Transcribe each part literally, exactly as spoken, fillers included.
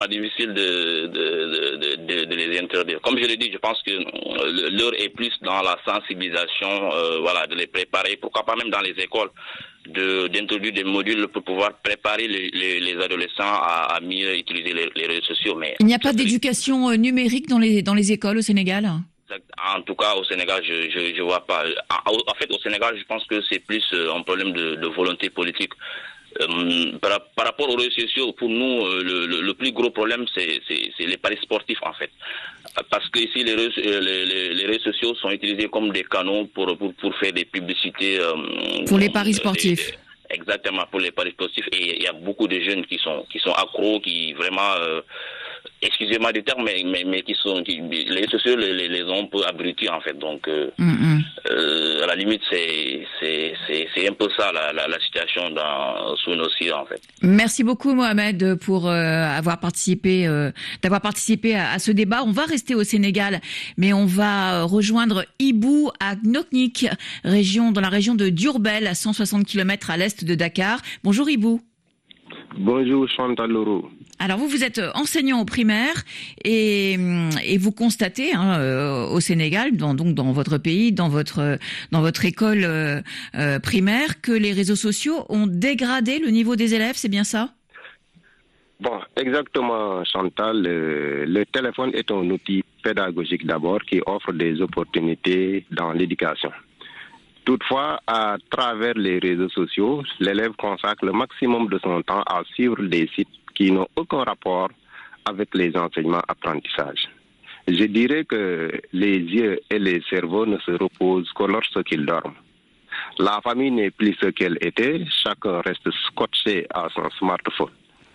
difficile de, de, de, de, de les interdire. Comme je l'ai dit, je pense que l'heure est plus dans la sensibilisation, euh, voilà, de les préparer, pourquoi pas même dans les écoles, de, d'introduire des modules pour pouvoir préparer les, les, les adolescents à, à mieux utiliser les, les réseaux sociaux. Mais il n'y a pas d'éducation numérique dans les, dans les écoles au Sénégal ? En tout cas, au Sénégal, je je, je vois pas. En, en fait, au Sénégal, je pense que c'est plus un problème de, de volonté politique. Euh, par, par rapport aux réseaux sociaux, pour nous, le, le, le plus gros problème, c'est, c'est, c'est les paris sportifs, en fait. Parce que ici, les réseaux, les, les, les réseaux sociaux sont utilisés comme des canaux pour pour, pour faire des publicités. Euh, pour les paris sportifs. Des, exactement, pour les paris sportifs. Et il y a beaucoup de jeunes qui sont qui sont accros, qui vraiment... Euh, excusez-moi du terme, mais, mais, mais qui sont, qui, les réseaux sociaux les, les ont un peu abrutis, en fait. Donc, euh, mm-hmm. euh, à la limite, c'est, c'est, c'est, c'est un peu ça, la, la, la situation dans, sous nos cieux, en fait. Merci beaucoup, Mohamed, pour euh, avoir participé, euh, d'avoir participé à, à ce débat. On va rester au Sénégal, mais on va rejoindre Ibou à Gnoknik, région, dans la région de Diourbel, à cent soixante kilomètres à l'est de Dakar. Bonjour, Ibou. Bonjour, Chantal Leroux. Alors vous, vous êtes enseignant au primaire et, et vous constatez hein, euh, au Sénégal, dans, donc dans votre pays, dans votre dans votre école euh, euh, primaire, que les réseaux sociaux ont dégradé le niveau des élèves, c'est bien ça ? Bon, exactement, Chantal. Le, le téléphone est un outil pédagogique d'abord qui offre des opportunités dans l'éducation. Toutefois, à travers les réseaux sociaux, l'élève consacre le maximum de son temps à suivre des sites qui n'ont aucun rapport avec les enseignements-apprentissages. Je dirais que les yeux et les cerveaux ne se reposent que lorsqu'ils dorment. La famille n'est plus ce qu'elle était, chacun reste scotché à son smartphone.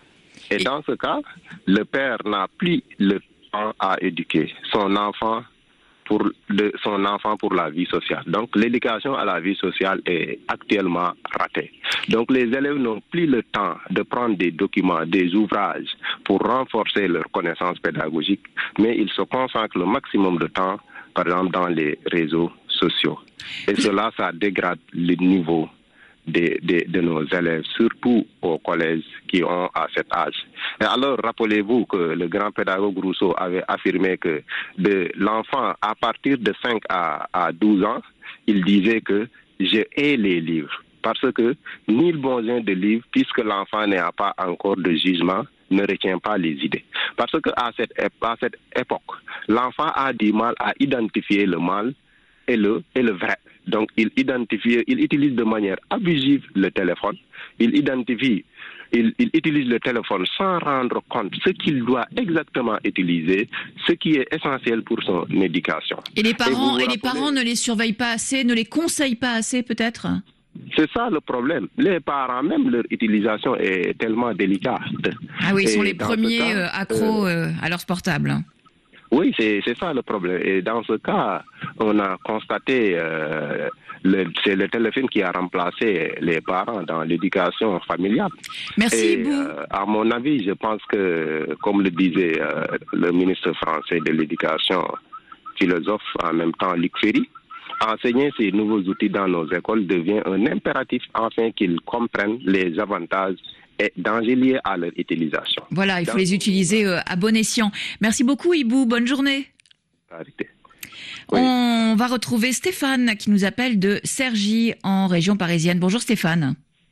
Et dans ce cas, le père n'a plus le temps à éduquer son enfant pour de son enfant pour la vie sociale. Donc l'éducation à la vie sociale est actuellement ratée. Donc les élèves n'ont plus le temps de prendre des documents, des ouvrages pour renforcer leurs connaissances pédagogiques, mais ils se consacrent le maximum de temps, par exemple, dans les réseaux sociaux. Et cela, ça dégrade le niveau De, de, de nos élèves, surtout au collège qui ont à cet âge. Et alors, rappelez-vous que le grand pédagogue Rousseau avait affirmé que de l'enfant à partir de cinq à, à douze ans, il disait que je hais les livres. Parce que nul besoin de livres, puisque l'enfant n'a pas encore de jugement, ne retient pas les idées. Parce qu'à cette, à cette époque, l'enfant a du mal à identifier le mal et le, et le vrai. Donc, il identifie, il utilise de manière abusive le téléphone. Il identifie, il, il utilise le téléphone sans rendre compte ce qu'il doit exactement utiliser, ce qui est essentiel pour son éducation. Et les parents, et, et les parents ne les surveillent pas assez, ne les conseillent pas assez, peut-être ? C'est ça le problème. Les parents, même leur utilisation est tellement délicate. Ah oui, ils sont et les premiers cas, accros euh, à leur portable. Oui, c'est, c'est ça le problème. Et dans ce cas, on a constaté euh, le, c'est le téléphone qui a remplacé les parents dans l'éducation familiale. Merci, Et euh, à mon avis, je pense que, comme le disait euh, le ministre français de l'Éducation, philosophe en même temps Luc Ferry, enseigner ces nouveaux outils dans nos écoles devient un impératif afin qu'ils comprennent les avantages et dangers liés à leur utilisation. Voilà, il faut dans... les utiliser euh, à bon escient. Merci beaucoup, Ibou. Bonne journée. Arrêtez. Oui. On va retrouver Stéphane qui nous appelle de Cergy en région parisienne. Bonjour Stéphane.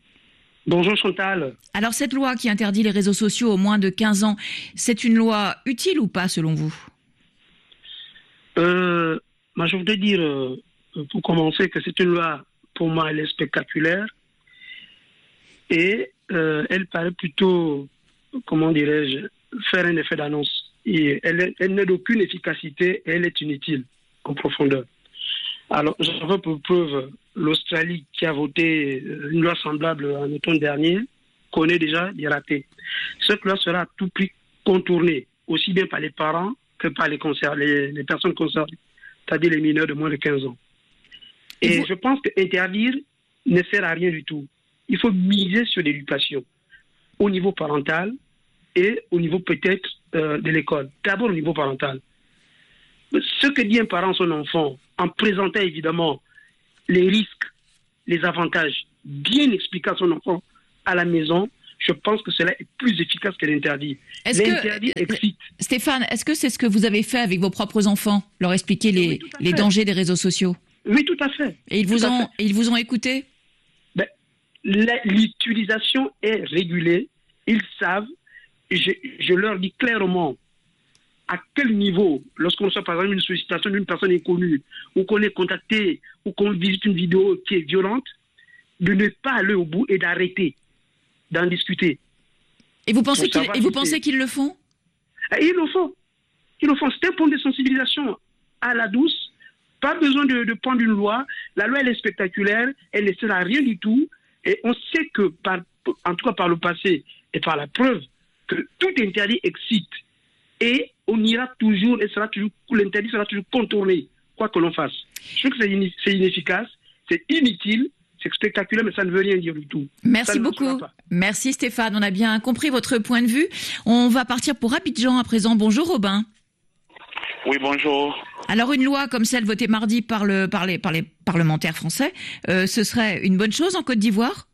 Bonjour Chantal. Alors cette loi qui interdit les réseaux sociaux aux moins de quinze ans, c'est une loi utile ou pas selon vous ? euh, moi, je voudrais dire, euh, pour commencer, que c'est une loi, pour moi, elle est spectaculaire. Et euh, elle paraît plutôt, comment dirais-je, faire un effet d'annonce. Et elle, elle n'a d'aucune efficacité et elle est inutile en profondeur. Alors, j'en veux pour preuve l'Australie qui a voté une loi semblable en automne dernier, connaît déjà des ratés. Cette loi sera à tout prix contournée, aussi bien par les parents que par les, concer- les, les personnes concernées, c'est-à-dire les mineurs de moins de quinze ans. Et vous... je pense qu'interdire ne sert à rien du tout. Il faut miser sur l'éducation au niveau parental et au niveau peut-être euh, de l'école. D'abord au niveau parental. Ce que dit un parent à son enfant, en présentant évidemment les risques, les avantages, bien expliquer à son enfant à la maison, je pense que cela est plus efficace que l'interdit. Est-ce L'interdit que, excite. Stéphane, est-ce que c'est ce que vous avez fait avec vos propres enfants, leur expliquer les, oui, les dangers des réseaux sociaux? Oui, tout à fait. Et ils vous, ont, et ils vous ont écouté? Ben, l'utilisation est régulée, ils savent, et je, je leur dis clairement à quel niveau, lorsqu'on reçoit par exemple une sollicitation d'une personne inconnue, ou qu'on est contacté, ou qu'on visite une vidéo qui est violente, de ne pas aller au bout et d'arrêter d'en discuter. Et vous pensez qu'ils, et vous pensez qu'ils le font? Et ils le font. Ils le font. C'est un point de sensibilisation à la douce. Pas besoin de, de prendre une loi. La loi, elle est spectaculaire. Elle ne sert à rien du tout. Et on sait que, par, en tout cas par le passé et par la preuve, que tout interdit excite. Et on ira toujours, et sera toujours, l'interdit sera toujours contourné, quoi que l'on fasse. Je trouve que c'est, c'est inefficace, c'est inutile, c'est spectaculaire, mais ça ne veut rien dire du tout. Merci beaucoup. Merci Stéphane, on a bien compris votre point de vue. On va partir pour Abidjan à présent. Bonjour Robin. Oui, bonjour. Alors une loi comme celle votée mardi par, le, par, les, par les parlementaires français, euh, ce serait une bonne chose en Côte d'Ivoire?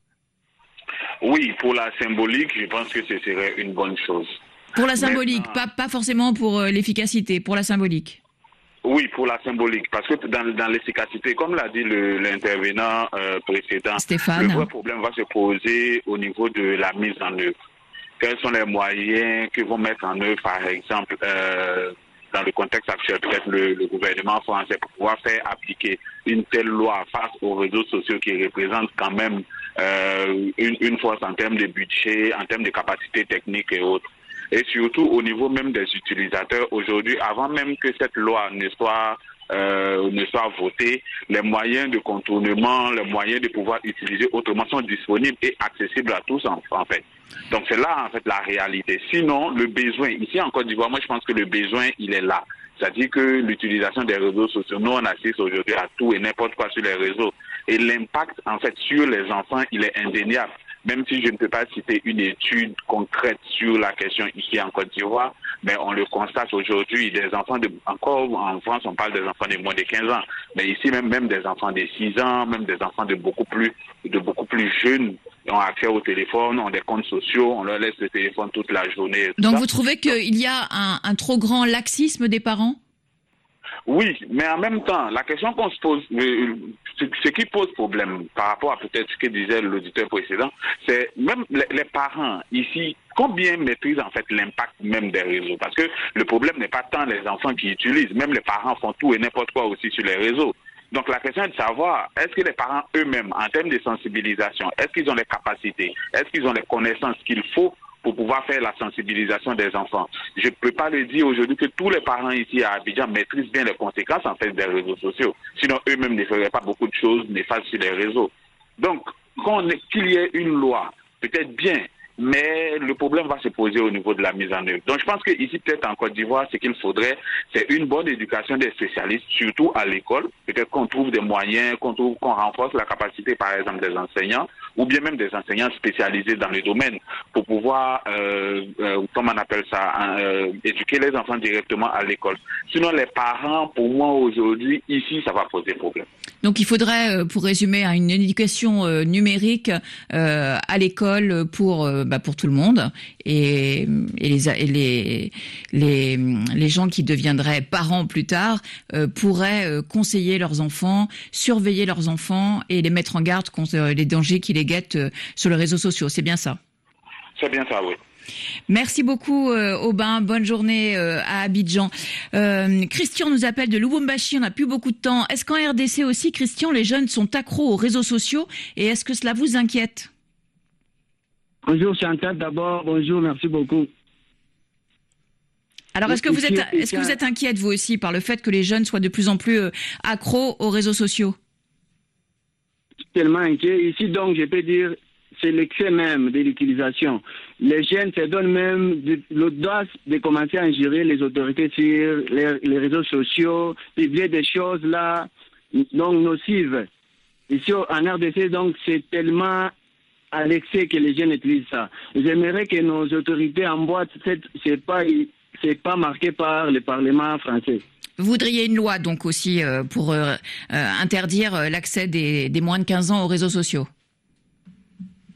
Oui, pour la symbolique, je pense que ce serait une bonne chose. Pour la symbolique, pas, pas forcément pour euh, l'efficacité, pour la symbolique. Oui, pour la symbolique, parce que dans, dans l'efficacité, comme l'a dit le, l'intervenant euh, précédent, Stéphane, le vrai problème va se poser au niveau de la mise en œuvre. Quels sont les moyens que vont mettre en œuvre, par exemple, euh, dans le contexte actuel, peut-être le, le gouvernement français, pour pouvoir faire appliquer une telle loi face aux réseaux sociaux qui représentent quand même euh, une, une force en termes de budget, en termes de capacité technique et autres. Et surtout au niveau même des utilisateurs, aujourd'hui, avant même que cette loi ne soit euh, ne soit votée, les moyens de contournement, les moyens de pouvoir utiliser autrement sont disponibles et accessibles à tous en, en fait. Donc c'est là en fait la réalité. Sinon, le besoin, ici en Côte d'Ivoire, moi je pense que le besoin, il est là. C'est-à-dire que l'utilisation des réseaux sociaux, nous on assiste aujourd'hui à tout et n'importe quoi sur les réseaux. Et l'impact en fait sur les enfants, il est indéniable. Même si je ne peux pas citer une étude concrète sur la question ici en Côte d'Ivoire, mais on le constate aujourd'hui, des enfants de, encore en France, on parle des enfants de moins de quinze ans, mais ici même, même des enfants de six ans, même des enfants de beaucoup plus, de beaucoup plus jeunes ont accès au téléphone, ont des comptes sociaux, on leur laisse le téléphone toute la journée. Donc ça. Vous trouvez qu'il y a un, un trop grand laxisme des parents? Oui, mais en même temps, la question qu'on se pose, euh, ce, ce qui pose problème par rapport à peut-être ce que disait l'auditeur précédent, c'est même les, les parents ici, combien maîtrisent en fait l'impact même des réseaux? Parce que le problème n'est pas tant les enfants qui utilisent, même les parents font tout et n'importe quoi aussi sur les réseaux. Donc la question est de savoir, est-ce que les parents eux-mêmes, en termes de sensibilisation, est-ce qu'ils ont les capacités, est-ce qu'ils ont les connaissances qu'il faut pour pouvoir faire la sensibilisation des enfants? Je ne peux pas le dire aujourd'hui que tous les parents ici à Abidjan maîtrisent bien les conséquences en fait des réseaux sociaux. Sinon, eux-mêmes ne feraient pas beaucoup de choses néfastes sur les réseaux. Donc, qu'il y ait une loi, peut-être bien, mais le problème va se poser au niveau de la mise en œuvre. Donc je pense qu'ici, peut-être en Côte d'Ivoire, ce qu'il faudrait, c'est une bonne éducation des spécialistes, surtout à l'école. Peut-être qu'on trouve des moyens, qu'on trouve, qu'on renforce la capacité, par exemple, des enseignants, ou bien même des enseignants spécialisés dans le domaine, pour pouvoir, euh, euh, comment on appelle ça, euh, éduquer les enfants directement à l'école. Sinon, les parents, pour moi, aujourd'hui, ici, ça va poser problème. Donc il faudrait, pour résumer, une éducation euh, numérique euh, à l'école pour euh, bah, pour tout le monde, et, et, les, et les les les gens qui deviendraient parents plus tard euh, pourraient euh, conseiller leurs enfants, surveiller leurs enfants et les mettre en garde contre euh, les dangers qui les guettent euh, sur les réseaux sociaux. C'est bien ça? C'est bien ça, oui. Merci beaucoup euh, Aubin, bonne journée euh, à Abidjan. Euh, Christian nous appelle de Lubumbashi, on n'a plus beaucoup de temps. Est-ce qu'en R D C aussi, Christian, les jeunes sont accros aux réseaux sociaux et est-ce que cela vous inquiète? Bonjour Chantal, d'abord, bonjour, merci beaucoup. Alors est-ce que vous êtes, est-ce que vous êtes inquiète vous aussi par le fait que les jeunes soient de plus en plus euh, accros aux réseaux sociaux? Tellement inquiet. Ici donc je peux dire c'est l'excès même de l'utilisation. Les jeunes se donnent même de, l'audace de commencer à ingérer les autorités sur les, les réseaux sociaux, publier des choses là, donc nocives. Ici en R D C, donc c'est tellement à l'excès que les jeunes utilisent ça. J'aimerais que nos autorités emboîtent cette, c'est pas, c'est pas marqué par le Parlement français. Vous voudriez une loi donc aussi euh, pour euh, euh, interdire l'accès des, des moins de quinze ans aux réseaux sociaux?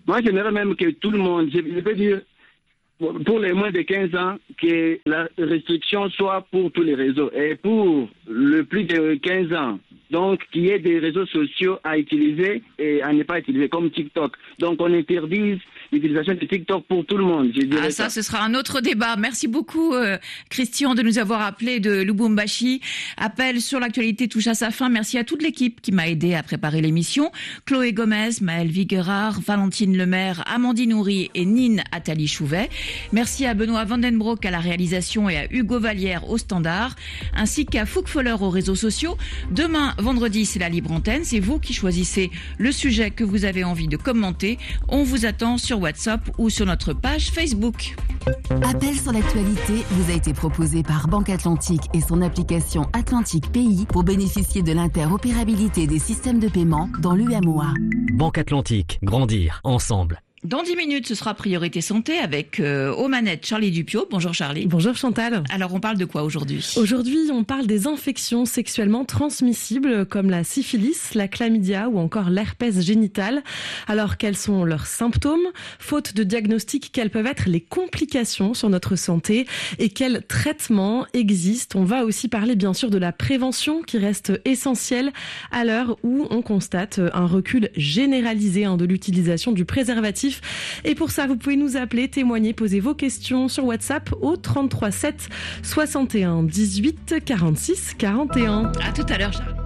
Moi, j'aimerais même que tout le monde, je, je peux dire, pour les moins de quinze ans, que la restriction soit pour tous les réseaux. Et pour le plus de quinze ans, donc qu'il y ait des réseaux sociaux à utiliser et à ne pas utiliser, comme TikTok. Donc on interdise l'utilisation de TikTok pour tout le monde. Je dirais ah, ça, ça, ce sera un autre débat. Merci beaucoup, euh, Christian, de nous avoir appelé de Lubumbashi. Appel sur l'actualité touche à sa fin. Merci à toute l'équipe qui m'a aidé à préparer l'émission. Chloé Gomez, Maëlle Viguerard, Valentine Lemaire, Amandine Houry et Nine Attali Chouvet. Merci à Benoît Vandenbroek à la réalisation et à Hugo Vallière au standard, ainsi qu'à Fouque Foller aux réseaux sociaux. Demain, vendredi, c'est la libre antenne. C'est vous qui choisissez le sujet que vous avez envie de commenter. On vous attend sur WhatsApp ou sur notre page Facebook. Appel sur l'actualité vous a été proposé par Banque Atlantique et son application Atlantique Pays pour bénéficier de l'interopérabilité des systèmes de paiement dans l'U M O A. Banque Atlantique, grandir ensemble. Dans dix minutes, ce sera Priorité Santé avec euh, aux manettes Charlie Dupio. Bonjour Charlie. Bonjour Chantal. Alors on parle de quoi aujourd'hui ? Aujourd'hui, on parle des infections sexuellement transmissibles comme la syphilis, la chlamydia ou encore l'herpès génital. Alors quels sont leurs symptômes ? Faute de diagnostic, quelles peuvent être les complications sur notre santé et quels traitements existent ? On va aussi parler bien sûr de la prévention qui reste essentielle à l'heure où on constate un recul généralisé hein, de l'utilisation du préservatif. Et pour ça, vous pouvez nous appeler, témoigner, poser vos questions sur WhatsApp au trente-trois sept soixante et un dix-huit quarante-six quarante et un. À tout à l'heure, Charlie.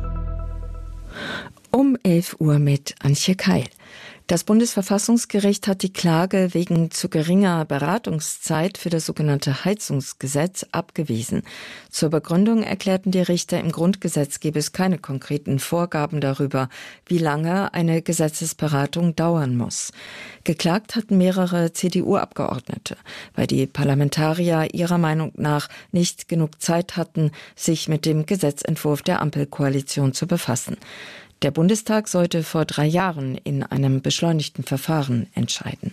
Um elf Uhr mit Antje Keil. Das Bundesverfassungsgericht hat die Klage wegen zu geringer Beratungszeit für das sogenannte Heizungsgesetz abgewiesen. Zur Begründung erklärten die Richter, im Grundgesetz gebe es keine konkreten Vorgaben darüber, wie lange eine Gesetzesberatung dauern muss. Geklagt hatten mehrere C D U-Abgeordnete, weil die Parlamentarier ihrer Meinung nach nicht genug Zeit hatten, sich mit dem Gesetzentwurf der Ampelkoalition zu befassen. Der Bundestag sollte vor drei Jahren in einem beschleunigten Verfahren entscheiden.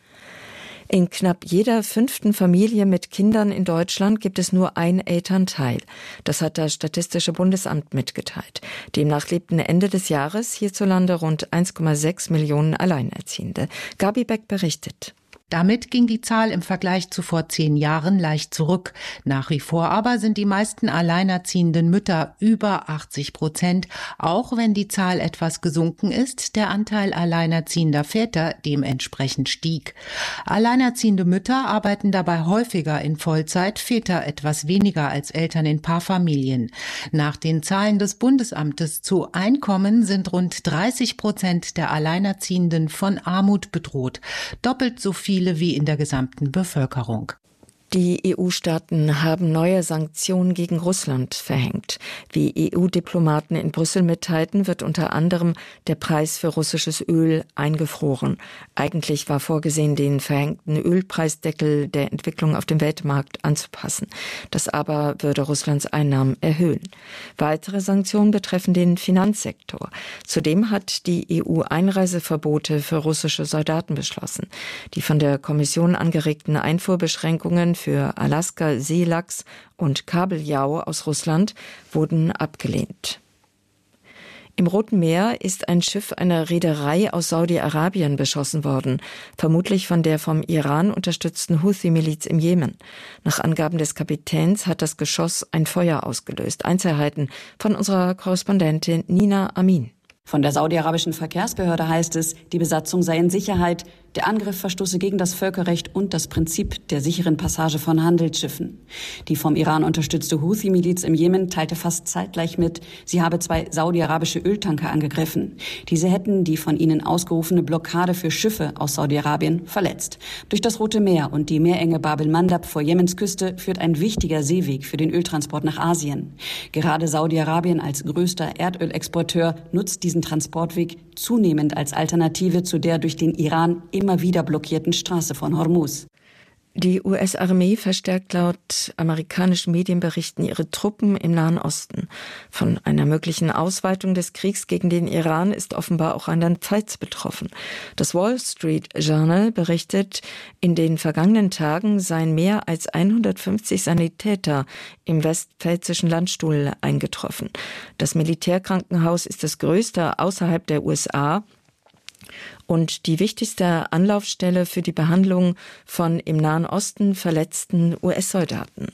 In knapp jeder fünften Familie mit Kindern in Deutschland gibt es nur ein Elternteil. Das hat das Statistische Bundesamt mitgeteilt. Demnach lebten Ende des Jahres hierzulande rund eins Komma sechs Millionen Alleinerziehende. Gabi Beck berichtet. Damit ging die Zahl im Vergleich zu vor zehn Jahren leicht zurück. Nach wie vor aber sind die meisten alleinerziehenden Mütter über achtzig Prozent, auch wenn die Zahl etwas gesunken ist, der Anteil alleinerziehender Väter dementsprechend stieg. Alleinerziehende Mütter arbeiten dabei häufiger in Vollzeit, Väter etwas weniger als Eltern in Paarfamilien. Nach den Zahlen des Bundesamtes zu Einkommen sind rund dreißig Prozent der Alleinerziehenden von Armut bedroht, doppelt so viel wie in der gesamten Bevölkerung. Die E U-Staaten haben neue Sanktionen gegen Russland verhängt. Wie E U-Diplomaten in Brüssel mitteilten, wird unter anderem der Preis für russisches Öl eingefroren. Eigentlich war vorgesehen, den verhängten Ölpreisdeckel der Entwicklung auf dem Weltmarkt anzupassen. Das aber würde Russlands Einnahmen erhöhen. Weitere Sanktionen betreffen den Finanzsektor. Zudem hat die E U Einreiseverbote für russische Soldaten beschlossen. Die von der Kommission angeregten Einfuhrbeschränkungen für Alaska, Seelachs und Kabeljau aus Russland wurden abgelehnt. Im Roten Meer ist ein Schiff einer Reederei aus Saudi-Arabien beschossen worden, vermutlich von der vom Iran unterstützten Houthi-Miliz im Jemen. Nach Angaben des Kapitäns hat das Geschoss ein Feuer ausgelöst. Einzelheiten von unserer Korrespondentin Nina Amin. Von der saudi-arabischen Verkehrsbehörde heißt es, die Besatzung sei in Sicherheit. Der Angriff verstoße gegen das Völkerrecht und das Prinzip der sicheren Passage von Handelsschiffen. Die vom Iran unterstützte Houthi-Miliz im Jemen teilte fast zeitgleich mit, sie habe zwei saudi-arabische Öltanker angegriffen. Diese hätten die von ihnen ausgerufene Blockade für Schiffe aus Saudi-Arabien verletzt. Durch das Rote Meer und die Meerenge Bab el-Mandab vor Jemens Küste führt ein wichtiger Seeweg für den Öltransport nach Asien. Gerade Saudi-Arabien als größter Erdölexporteur nutzt diesen Transportweg zunehmend als Alternative zu der durch den Iran immer wieder blockierten Straße von Hormuz. Die U S-Armee verstärkt laut amerikanischen Medienberichten ihre Truppen im Nahen Osten. Von einer möglichen Ausweitung des Kriegs gegen den Iran ist offenbar auch Rheinland-Pfalz betroffen. Das Wall Street Journal berichtet, in den vergangenen Tagen seien mehr als hundertfünfzig Sanitäter im westpfälzischen Landstuhl eingetroffen. Das Militärkrankenhaus ist das größte außerhalb der U S A. und die wichtigste Anlaufstelle für die Behandlung von im Nahen Osten verletzten U S-Soldaten.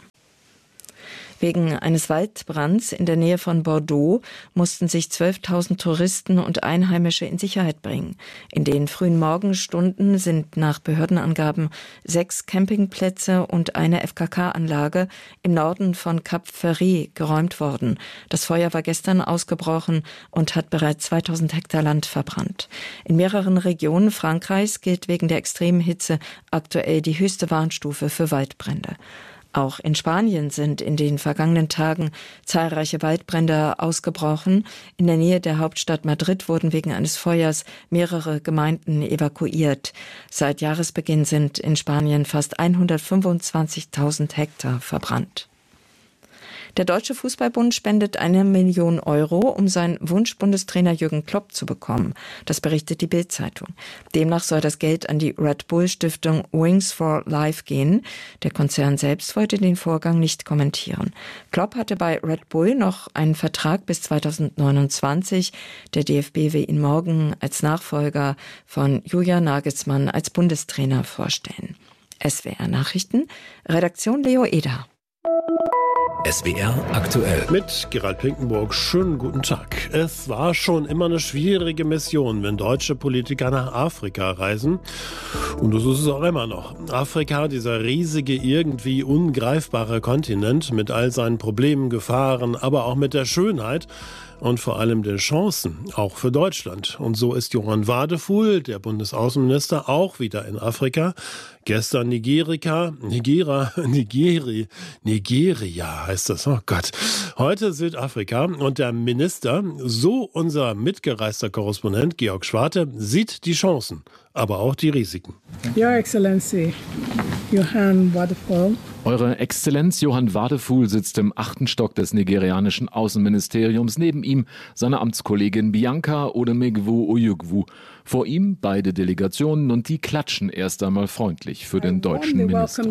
Wegen eines Waldbrands in der Nähe von Bordeaux mussten sich zwölftausend Touristen und Einheimische in Sicherheit bringen. In den frühen Morgenstunden sind nach Behördenangaben sechs Campingplätze und eine F K K-Anlage im Norden von Cap Ferret geräumt worden. Das Feuer war gestern ausgebrochen und hat bereits zweitausend Hektar Land verbrannt. In mehreren Regionen Frankreichs gilt wegen der extremen Hitze aktuell die höchste Warnstufe für Waldbrände. Auch in Spanien sind in den vergangenen Tagen zahlreiche Waldbrände ausgebrochen. In der Nähe der Hauptstadt Madrid wurden wegen eines Feuers mehrere Gemeinden evakuiert. Seit Jahresbeginn sind in Spanien fast hundertfünfundzwanzigtausend Hektar verbrannt. Der Deutsche Fußballbund spendet eine Million Euro, um seinen Wunschbundestrainer Jürgen Klopp zu bekommen. Das berichtet die Bild-Zeitung. Demnach soll das Geld an die Red Bull-Stiftung Wings for Life gehen. Der Konzern selbst wollte den Vorgang nicht kommentieren. Klopp hatte bei Red Bull noch einen Vertrag bis zweitausendneunundzwanzig. Der D F B will ihn morgen als Nachfolger von Julian Nagelsmann als Bundestrainer vorstellen. S W R Nachrichten, Redaktion Leo Eder. S W R aktuell. Mit Gerald Pinkenburg, schönen guten Tag. Es war schon immer eine schwierige Mission, wenn deutsche Politiker nach Afrika reisen. Und das ist es auch immer noch. Afrika, dieser riesige, irgendwie ungreifbare Kontinent mit all seinen Problemen, Gefahren, aber auch mit der Schönheit und vor allem den Chancen, auch für Deutschland. Und so ist Johann Wadefuhl, der Bundesaußenminister, auch wieder in Afrika. Gestern Nigerika, Nigeria, Nigeri, Nigeria heißt das, oh Gott. Heute Südafrika und der Minister, so unser mitgereister Korrespondent Georg Schwarte, sieht die Chancen, aber auch die Risiken. Your Excellency, Johann Wadefuhl. Eure Exzellenz Johann Wadefuhl sitzt im achten Stock des nigerianischen Außenministeriums. Neben ihm seine Amtskollegin Bianca Odemegwu Oyugwu. Vor ihm beide Delegationen und die klatschen erst einmal freundlich für den deutschen Minister.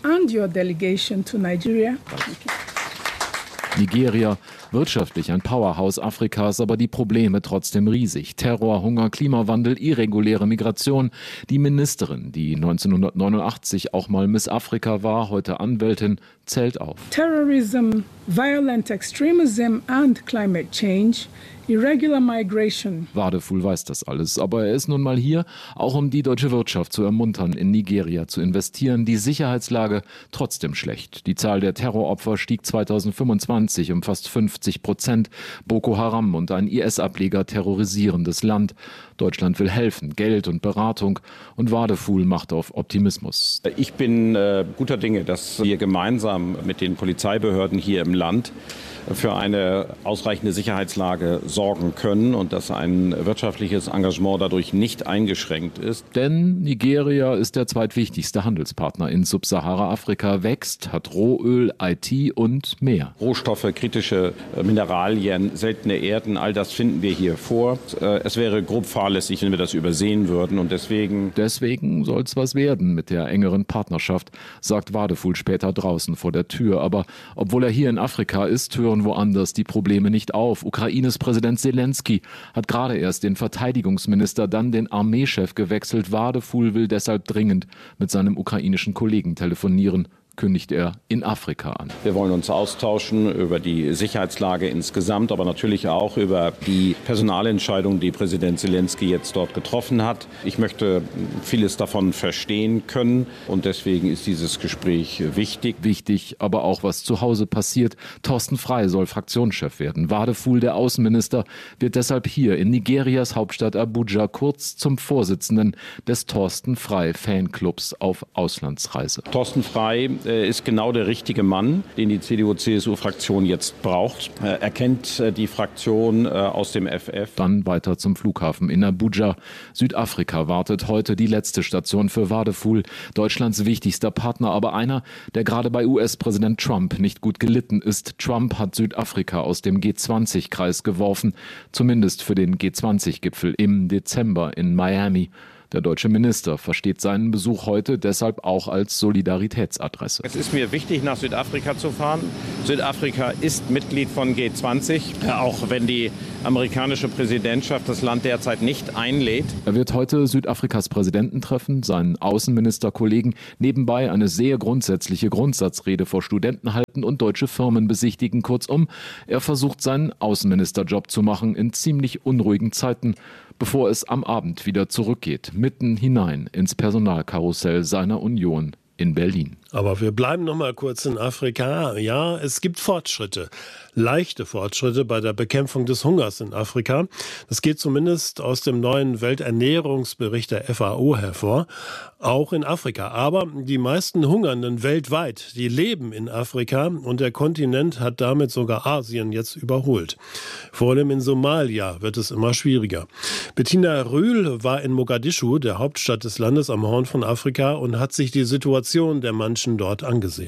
Nigeria, wirtschaftlich ein Powerhouse Afrikas, aber die Probleme trotzdem riesig. Terror, Hunger, Klimawandel, irreguläre Migration. Die Ministerin, die neunzehnhundertneunundachtzig auch mal Miss Afrika war, heute Anwältin, zählt auf. Terrorism, violent extremism and climate change. Irregular migration. Wadefuhl weiß das alles, aber er ist nun mal hier, auch um die deutsche Wirtschaft zu ermuntern, in Nigeria zu investieren. Die Sicherheitslage trotzdem schlecht. Die Zahl der Terroropfer stieg zweitausendfünfundzwanzig um fast fünfzig Prozent. Boko Haram und ein I S-Ableger terrorisieren das Land. Deutschland will helfen, Geld und Beratung. Und Wadefuhl macht auf Optimismus. Ich bin äh, guter Dinge, dass wir gemeinsam mit den Polizeibehörden hier im Land für eine ausreichende Sicherheitslage sorgen können und dass ein wirtschaftliches Engagement dadurch nicht eingeschränkt ist. Denn Nigeria ist der zweitwichtigste Handelspartner in Subsahara-Afrika, wächst, hat Rohöl, I T und mehr. Rohstoffe, kritische Mineralien, seltene Erden, all das finden wir hier vor. Es wäre grob fahrlässig, wenn wir das übersehen würden und deswegen... Deswegen soll es was werden mit der engeren Partnerschaft, sagt Wadefuhl später draußen vor der Tür. Aber obwohl er hier in Afrika ist, hören woanders die Probleme nicht auf. Ukraines Präsident Zelensky hat gerade erst den Verteidigungsminister, dann den Armeechef gewechselt. Wadefuhl will deshalb dringend mit seinem ukrainischen Kollegen telefonieren, kündigt er in Afrika an. Wir wollen uns austauschen über die Sicherheitslage insgesamt, aber natürlich auch über die Personalentscheidung, die Präsident Zelensky jetzt dort getroffen hat. Ich möchte vieles davon verstehen können und deswegen ist dieses Gespräch wichtig. Wichtig, aber auch was zu Hause passiert. Thorsten Frey soll Fraktionschef werden. Wadefuhl, der Außenminister, wird deshalb hier in Nigerias Hauptstadt Abuja kurz zum Vorsitzenden des Thorsten Frey Fanclubs auf Auslandsreise. Thorsten Frey ist genau der richtige Mann, den die C D U C S U-Fraktion jetzt braucht. Er kennt die Fraktion aus dem F F. Dann weiter zum Flughafen in Abuja. Südafrika wartet heute die letzte Station für Wadefuhl, Deutschlands wichtigster Partner, aber einer, der gerade bei U S-Präsident Trump nicht gut gelitten ist. Trump hat Südafrika aus dem G zwanzig-Kreis geworfen, zumindest für den G zwanzig-Gipfel im Dezember in Miami. Der deutsche Minister versteht seinen Besuch heute deshalb auch als Solidaritätsadresse. Es ist mir wichtig, nach Südafrika zu fahren. Südafrika ist Mitglied von G zwanzig, auch wenn die amerikanische Präsidentschaft das Land derzeit nicht einlädt. Er wird heute Südafrikas Präsidenten treffen, seinen Außenministerkollegen, nebenbei eine sehr grundsätzliche Grundsatzrede vor Studenten halten und deutsche Firmen besichtigen. Kurzum, er versucht seinen Außenministerjob zu machen in ziemlich unruhigen Zeiten, bevor es am Abend wieder zurückgeht, mitten hinein ins Personalkarussell seiner Union in Berlin. Aber wir bleiben noch mal kurz in Afrika. Ja, es gibt Fortschritte, leichte Fortschritte bei der Bekämpfung des Hungers in Afrika. Das geht zumindest aus dem neuen Welternährungsbericht der F A O hervor, auch in Afrika. Aber die meisten Hungernden weltweit, die leben in Afrika und der Kontinent hat damit sogar Asien jetzt überholt. Vor allem in Somalia wird es immer schwieriger. Bettina Rühl war in Mogadischu, der Hauptstadt des Landes am Horn von Afrika, und hat sich die Situation der Menschen dort angesehen.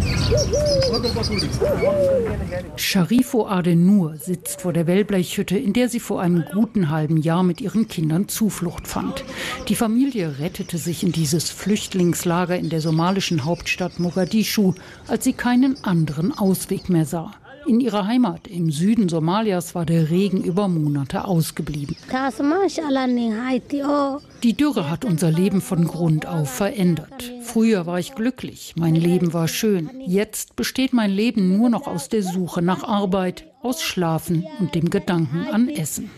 Sharifo Adenur sitzt vor der Wellblechhütte, in der sie vor einem guten halben Jahr mit ihren Kindern Zuflucht fand. Die Familie rettete sich in dieses Flüchtlingslager in der somalischen Hauptstadt Mogadischu, als sie keinen anderen Ausweg mehr sah. In ihrer Heimat im Süden Somalias war der Regen über Monate ausgeblieben. Die Dürre hat unser Leben von Grund auf verändert. Früher war ich glücklich, mein Leben war schön. Jetzt besteht mein Leben nur noch aus der Suche nach Arbeit, aus Schlafen und dem Gedanken an Essen.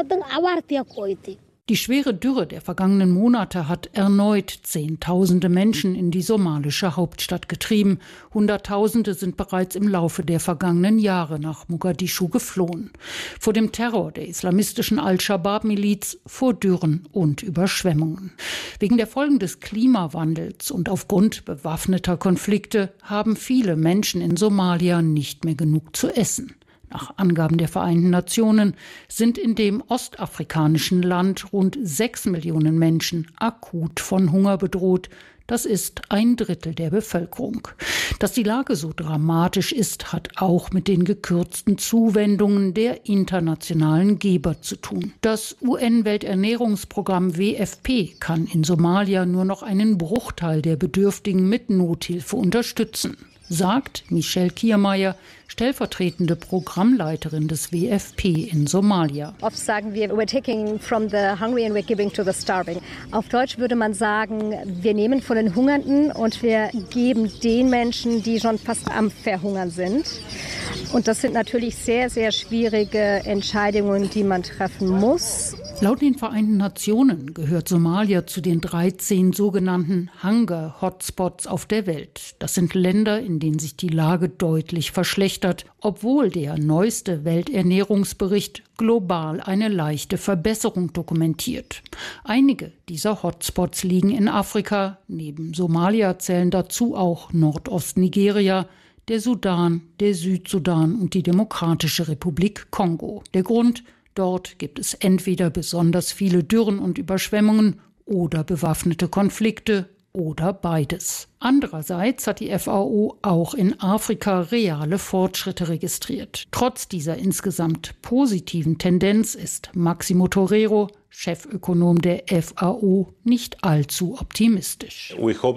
Die schwere Dürre der vergangenen Monate hat erneut Zehntausende Menschen in die somalische Hauptstadt getrieben. Hunderttausende sind bereits im Laufe der vergangenen Jahre nach Mogadischu geflohen. Vor dem Terror der islamistischen Al-Shabaab-Miliz, vor Dürren und Überschwemmungen. Wegen der Folgen des Klimawandels und aufgrund bewaffneter Konflikte haben viele Menschen in Somalia nicht mehr genug zu essen. Nach Angaben der Vereinten Nationen sind in dem ostafrikanischen Land rund sechs Millionen Menschen akut von Hunger bedroht. Das ist ein Drittel der Bevölkerung. Dass die Lage so dramatisch ist, hat auch mit den gekürzten Zuwendungen der internationalen Geber zu tun. Das U N-Welternährungsprogramm W F P kann in Somalia nur noch einen Bruchteil der Bedürftigen mit Nothilfe unterstützen, sagt Michelle Kiermeier, stellvertretende Programmleiterin des W F P in Somalia. Oft sagen wir, we're taking from the hungry and we're giving to the starving. Auf Deutsch würde man sagen, wir nehmen von den Hungernden und wir geben den Menschen, die schon fast am Verhungern sind. Und das sind natürlich sehr, sehr schwierige Entscheidungen, die man treffen muss. Laut den Vereinten Nationen gehört Somalia zu den dreizehn sogenannten Hunger-Hotspots auf der Welt. Das sind Länder, in denen sich die Lage deutlich verschlechtert, obwohl der neueste Welternährungsbericht global eine leichte Verbesserung dokumentiert. Einige dieser Hotspots liegen in Afrika. Neben Somalia zählen dazu auch Nordost-Nigeria, der Sudan, der Südsudan und die Demokratische Republik Kongo. Der Grund: dort gibt es entweder besonders viele Dürren und Überschwemmungen oder bewaffnete Konflikte oder beides. Andererseits hat die F A O auch in Afrika reale Fortschritte registriert. Trotz dieser insgesamt positiven Tendenz ist Maximo Torero, Chefökonom der F A O, nicht allzu optimistisch.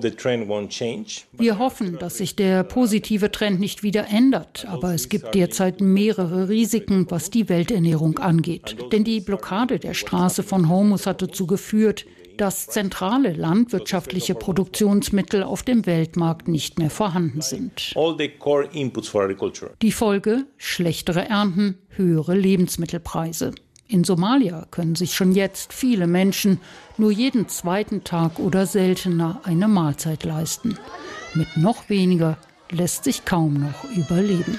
Wir hoffen, dass sich der positive Trend nicht wieder ändert, aber es gibt derzeit mehrere Risiken, was die Welternährung angeht. Denn die Blockade der Straße von Hormuz hat dazu geführt, dass zentrale landwirtschaftliche Produktionsmittel auf dem Weltmarkt nicht mehr vorhanden sind. Die Folge: schlechtere Ernten, höhere Lebensmittelpreise. In Somalia können sich schon jetzt viele Menschen nur jeden zweiten Tag oder seltener eine Mahlzeit leisten. Mit noch weniger lässt sich kaum noch überleben.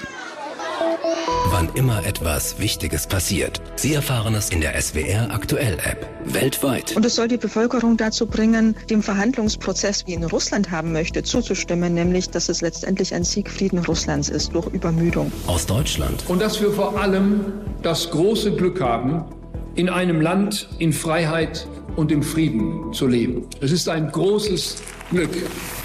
Wann immer etwas Wichtiges passiert, Sie erfahren es in der S W R Aktuell App. Weltweit. Und es soll die Bevölkerung dazu bringen, dem Verhandlungsprozess, wie ihn Russland haben möchte, zuzustimmen, nämlich, dass es letztendlich ein Siegfrieden Russlands ist durch Übermüdung. Aus Deutschland. Und dass wir vor allem das große Glück haben, in einem Land in Freiheit und im Frieden zu leben. Es ist ein großes Glück.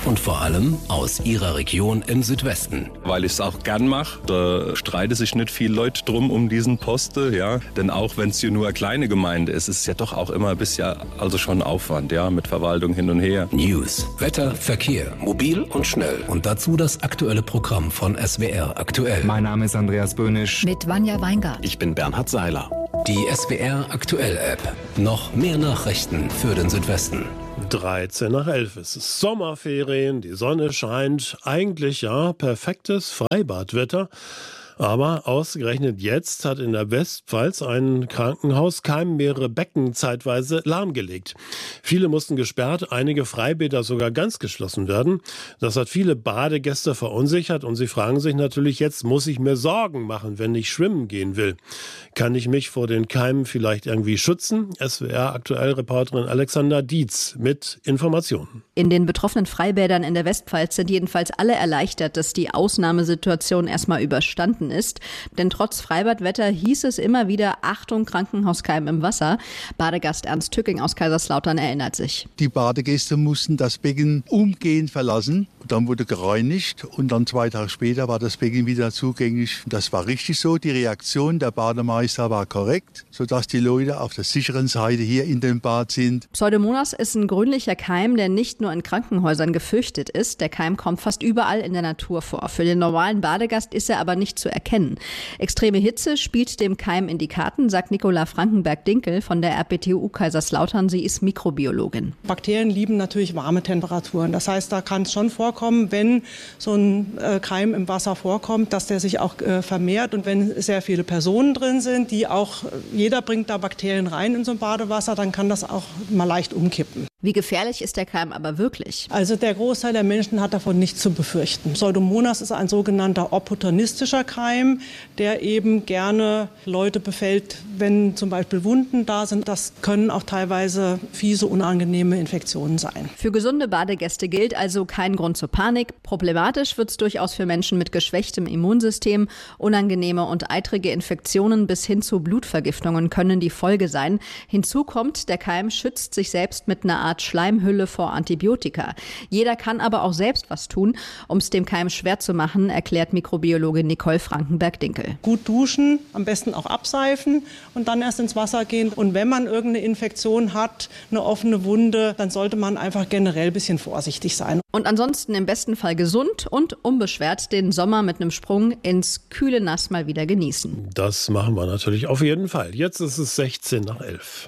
und vor allem aus Ihrer Region im Südwesten. Weil ich es auch gern mache, da streiten sich nicht viele Leute drum um diesen Posten, ja. Denn auch wenn es hier nur eine kleine Gemeinde ist, ist es ja doch auch immer ein bisschen, also schon Aufwand, ja, mit Verwaltung hin und her. News, Wetter, Verkehr, mobil und schnell. Und dazu das aktuelle Programm von S W R aktuell. Mein Name ist Andreas Böhnisch. Mit Vanja Weingart. Ich bin Bernhard Seiler. Die S W R aktuell App. Noch mehr Nachrichten für den Südwesten. dreizehn nach elf. Es ist Sommerferien, die Sonne scheint. Eigentlich ja perfektes Freibadwetter. Aber ausgerechnet jetzt hat in der Westpfalz ein Krankenhaus keimmeere Becken zeitweise lahmgelegt. Viele mussten gesperrt, einige Freibäder sogar ganz geschlossen werden. Das hat viele Badegäste verunsichert und sie fragen sich natürlich jetzt, muss ich mir Sorgen machen, wenn ich schwimmen gehen will? Kann ich mich vor den Keimen vielleicht irgendwie schützen? S W R-Aktuell-Reporterin Alexander Dietz mit Informationen. In den betroffenen Freibädern in der Westpfalz sind jedenfalls alle erleichtert, dass die Ausnahmesituation erstmal überstanden ist. Denn trotz Freibadwetter hieß es immer wieder, Achtung, Krankenhauskeim im Wasser. Badegast Ernst Tücking aus Kaiserslautern erinnert sich. Die Badegäste mussten das Becken umgehend verlassen. Dann wurde gereinigt und dann zwei Tage später war das Becken wieder zugänglich. Das war richtig so. Die Reaktion der Bademeister war korrekt, sodass die Leute auf der sicheren Seite hier in dem Bad sind. Pseudomonas ist ein grünlicher Keim, der nicht nur in Krankenhäusern gefürchtet ist. Der Keim kommt fast überall in der Natur vor. Für den normalen Badegast ist er aber nicht zu erkennen. Extreme Hitze spielt dem Keim in die Karten, sagt Nicola Frankenberg-Dinkel von der R P T U Kaiserslautern. Sie ist Mikrobiologin. Bakterien lieben natürlich warme Temperaturen. Das heißt, da kann es schon vorkommen, wenn so ein äh, Keim im Wasser vorkommt, dass der sich auch äh, vermehrt. Und wenn sehr viele Personen drin sind, die auch, jeder bringt da Bakterien rein in so ein Badewasser, dann kann das auch mal leicht umkippen. Wie gefährlich ist der Keim aber wirklich? Also der Großteil der Menschen hat davon nichts zu befürchten. Pseudomonas ist ein sogenannter opportunistischer Keim, der eben gerne Leute befällt, wenn zum Beispiel Wunden da sind. Das können auch teilweise fiese, unangenehme Infektionen sein. Für gesunde Badegäste gilt also kein Grund zur Panik. Problematisch wird es durchaus für Menschen mit geschwächtem Immunsystem. Unangenehme und eitrige Infektionen bis hin zu Blutvergiftungen können die Folge sein. Hinzu kommt, der Keim schützt sich selbst mit einer Art Schleimhülle vor Antibiotika. Jeder kann aber auch selbst was tun, um es dem Keim schwer zu machen, erklärt Mikrobiologin Nicole Frankenberg-Dinkel. Gut duschen, am besten auch abseifen und dann erst ins Wasser gehen. Und wenn man irgendeine Infektion hat, eine offene Wunde, dann sollte man einfach generell ein bisschen vorsichtig sein. Und ansonsten im besten Fall gesund und unbeschwert den Sommer mit einem Sprung ins kühle Nass mal wieder genießen. Das machen wir natürlich auf jeden Fall. Jetzt ist es sechzehn nach elf.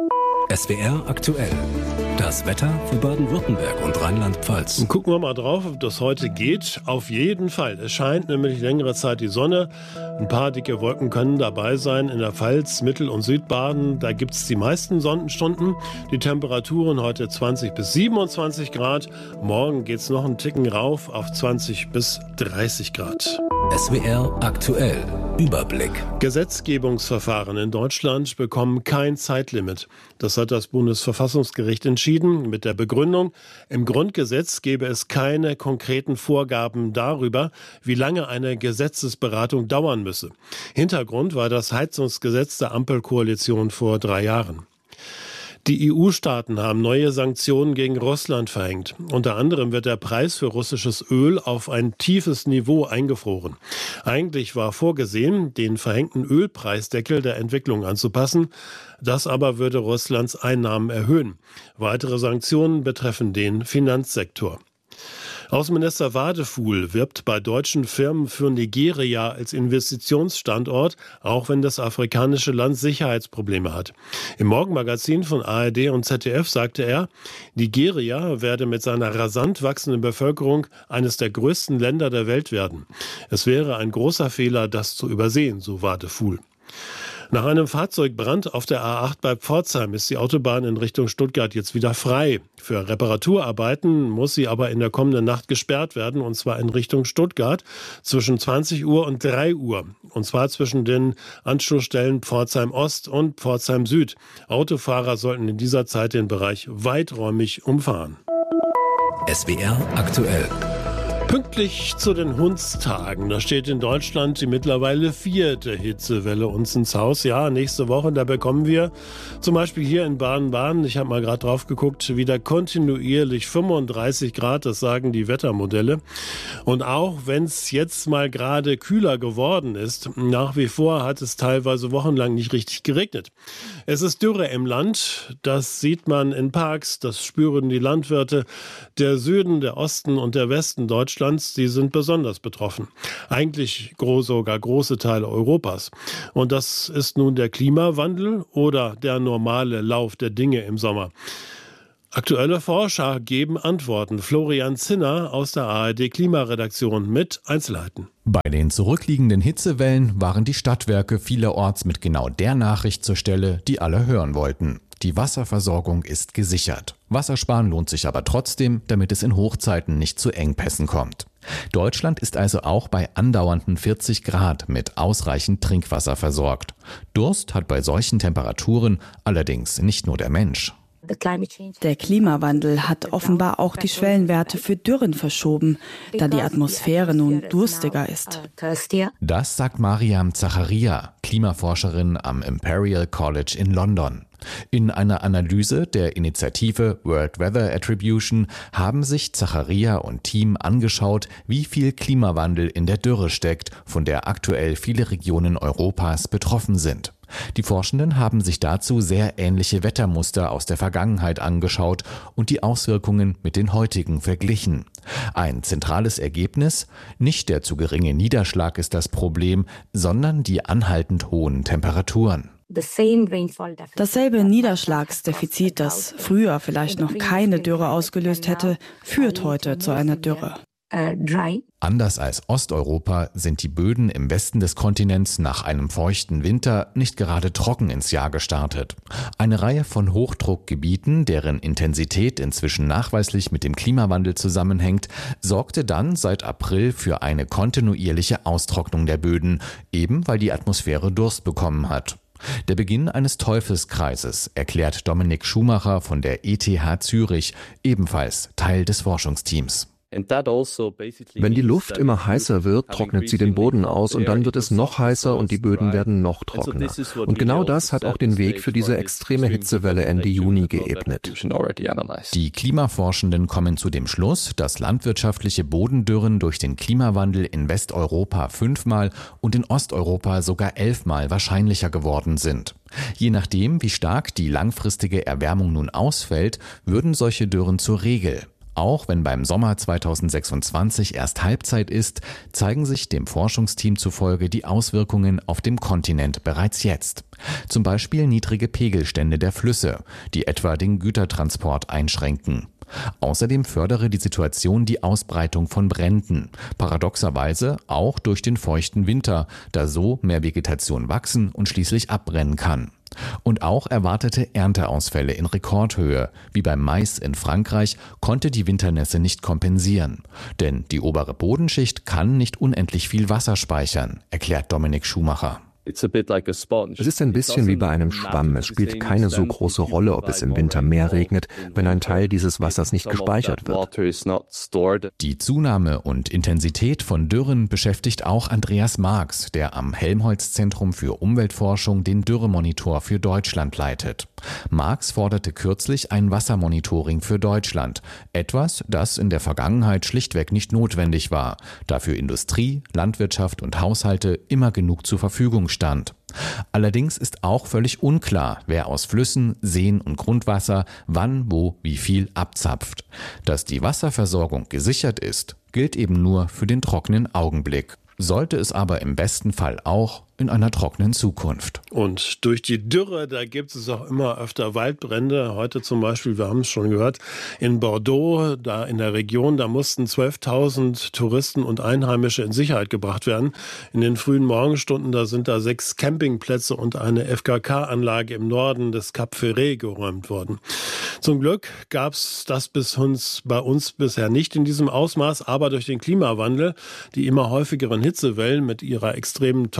S W R aktuell. Das Wetter für Baden-Württemberg und Rheinland-Pfalz. Und gucken wir mal drauf, ob das heute geht. Auf jeden Fall. Es scheint nämlich längere Zeit die Sonne. Ein paar dicke Wolken können dabei sein. In der Pfalz, Mittel- und Südbaden, da gibt es die meisten Sonnenstunden. Die Temperaturen heute zwanzig bis siebenundzwanzig Grad. Morgen geht es noch einen Ticken rauf auf zwanzig bis dreißig Grad. S W R aktuell. Überblick. Gesetzgebungsverfahren in Deutschland bekommen kein Zeitlimit. Das hat das Bundesverfassungsgericht entschieden mit der Begründung, im Grundgesetz gebe es keine konkreten Vorgaben darüber, wie lange eine Gesetzesberatung dauern müsse. Hintergrund war das Heizungsgesetz der Ampelkoalition vor drei Jahren. Die E U-Staaten haben neue Sanktionen gegen Russland verhängt. Unter anderem wird der Preis für russisches Öl auf ein tiefes Niveau eingefroren. Eigentlich war vorgesehen, den verhängten Ölpreisdeckel der Entwicklung anzupassen. Das aber würde Russlands Einnahmen erhöhen. Weitere Sanktionen betreffen den Finanzsektor. Außenminister Wadefuhl wirbt bei deutschen Firmen für Nigeria als Investitionsstandort, auch wenn das afrikanische Land Sicherheitsprobleme hat. Im Morgenmagazin von A R D und Z D F sagte er, Nigeria werde mit seiner rasant wachsenden Bevölkerung eines der größten Länder der Welt werden. Es wäre ein großer Fehler, das zu übersehen, so Wadefuhl. Nach einem Fahrzeugbrand auf der A acht bei Pforzheim ist die Autobahn in Richtung Stuttgart jetzt wieder frei. Für Reparaturarbeiten muss sie aber in der kommenden Nacht gesperrt werden, und zwar in Richtung Stuttgart zwischen zwanzig Uhr und drei Uhr. Und zwar zwischen den Anschlussstellen Pforzheim Ost und Pforzheim Süd. Autofahrer sollten in dieser Zeit den Bereich weiträumig umfahren. S W R aktuell. Pünktlich zu den Hundstagen, da steht in Deutschland die mittlerweile vierte Hitzewelle uns ins Haus. Ja, nächste Woche, da bekommen wir zum Beispiel hier in Baden-Baden, ich habe mal gerade drauf geguckt, wieder kontinuierlich fünfunddreißig Grad, das sagen die Wettermodelle. Und auch wenn es jetzt mal gerade kühler geworden ist, nach wie vor hat es teilweise wochenlang nicht richtig geregnet. Es ist Dürre im Land, das sieht man in Parks, das spüren die Landwirte. Der Süden, der Osten und der Westen Deutschlands, die sind besonders betroffen. Eigentlich groß, sogar große Teile Europas. Und das ist nun der Klimawandel oder der normale Lauf der Dinge im Sommer. Aktuelle Forscher geben Antworten. Florian Zinner aus der A R D-Klimaredaktion mit Einzelheiten. Bei den zurückliegenden Hitzewellen waren die Stadtwerke vielerorts mit genau der Nachricht zur Stelle, die alle hören wollten. Die Wasserversorgung ist gesichert. Wassersparen lohnt sich aber trotzdem, damit es in Hochzeiten nicht zu Engpässen kommt. Deutschland ist also auch bei andauernden vierzig Grad mit ausreichend Trinkwasser versorgt. Durst hat bei solchen Temperaturen allerdings nicht nur der Mensch. Der Klimawandel hat offenbar auch die Schwellenwerte für Dürren verschoben, da die Atmosphäre nun durstiger ist. Das sagt Mariam Zacharia, Klimaforscherin am Imperial College in London. In einer Analyse der Initiative World Weather Attribution haben sich Zacharia und Team angeschaut, wie viel Klimawandel in der Dürre steckt, von der aktuell viele Regionen Europas betroffen sind. Die Forschenden haben sich dazu sehr ähnliche Wettermuster aus der Vergangenheit angeschaut und die Auswirkungen mit den heutigen verglichen. Ein zentrales Ergebnis: Nicht der zu geringe Niederschlag ist das Problem, sondern die anhaltend hohen Temperaturen. Dasselbe Niederschlagsdefizit, das früher vielleicht noch keine Dürre ausgelöst hätte, führt heute zu einer Dürre. Anders als Osteuropa sind die Böden im Westen des Kontinents nach einem feuchten Winter nicht gerade trocken ins Jahr gestartet. Eine Reihe von Hochdruckgebieten, deren Intensität inzwischen nachweislich mit dem Klimawandel zusammenhängt, sorgte dann seit April für eine kontinuierliche Austrocknung der Böden, eben weil die Atmosphäre Durst bekommen hat. Der Beginn eines Teufelskreises, erklärt Dominik Schumacher von der E T H Zürich, ebenfalls Teil des Forschungsteams. Wenn die Luft immer heißer wird, trocknet sie den Boden aus und dann wird es noch heißer und die Böden werden noch trockener. Und genau das hat auch den Weg für diese extreme Hitzewelle Ende Juni geebnet. Die Klimaforschenden kommen zu dem Schluss, dass landwirtschaftliche Bodendürren durch den Klimawandel in Westeuropa fünfmal und in Osteuropa sogar elfmal wahrscheinlicher geworden sind. Je nachdem, wie stark die langfristige Erwärmung nun ausfällt, würden solche Dürren zur Regel. Auch wenn beim Sommer zweitausendsechsundzwanzig erst Halbzeit ist, zeigen sich dem Forschungsteam zufolge die Auswirkungen auf dem Kontinent bereits jetzt. Zum Beispiel niedrige Pegelstände der Flüsse, die etwa den Gütertransport einschränken. Außerdem fördere die Situation die Ausbreitung von Bränden, paradoxerweise auch durch den feuchten Winter, da so mehr Vegetation wachsen und schließlich abbrennen kann. Und auch erwartete Ernteausfälle in Rekordhöhe, wie beim Mais in Frankreich, konnte die Winternässe nicht kompensieren. Denn die obere Bodenschicht kann nicht unendlich viel Wasser speichern, erklärt Dominik Schumacher. Es ist ein bisschen wie bei einem Schwamm. Es spielt keine so große Rolle, ob es im Winter mehr regnet, wenn ein Teil dieses Wassers nicht gespeichert wird. Die Zunahme und Intensität von Dürren beschäftigt auch Andreas Marx, der am Helmholtz-Zentrum für Umweltforschung den Dürremonitor für Deutschland leitet. Marx forderte kürzlich ein Wassermonitoring für Deutschland. Etwas, das in der Vergangenheit schlichtweg nicht notwendig war, da für Industrie, Landwirtschaft und Haushalte immer genug zur Verfügung stand. Allerdings ist auch völlig unklar, wer aus Flüssen, Seen und Grundwasser wann, wo, wie viel abzapft. Dass die Wasserversorgung gesichert ist, gilt eben nur für den trockenen Augenblick. Sollte es aber im besten Fall auch in einer trockenen Zukunft. Und durch die Dürre, da gibt es auch immer öfter Waldbrände. Heute zum Beispiel, wir haben es schon gehört, in Bordeaux, da in der Region, da mussten zwölftausend Touristen und Einheimische in Sicherheit gebracht werden. In den frühen Morgenstunden, da sind da sechs Campingplätze und eine F K K-Anlage im Norden des Cap Ferret geräumt worden. Zum Glück gab es das bis uns, bei uns bisher nicht in diesem Ausmaß, aber durch den Klimawandel, die immer häufigeren Hitzewellen mit ihrer extremen Trockenheit,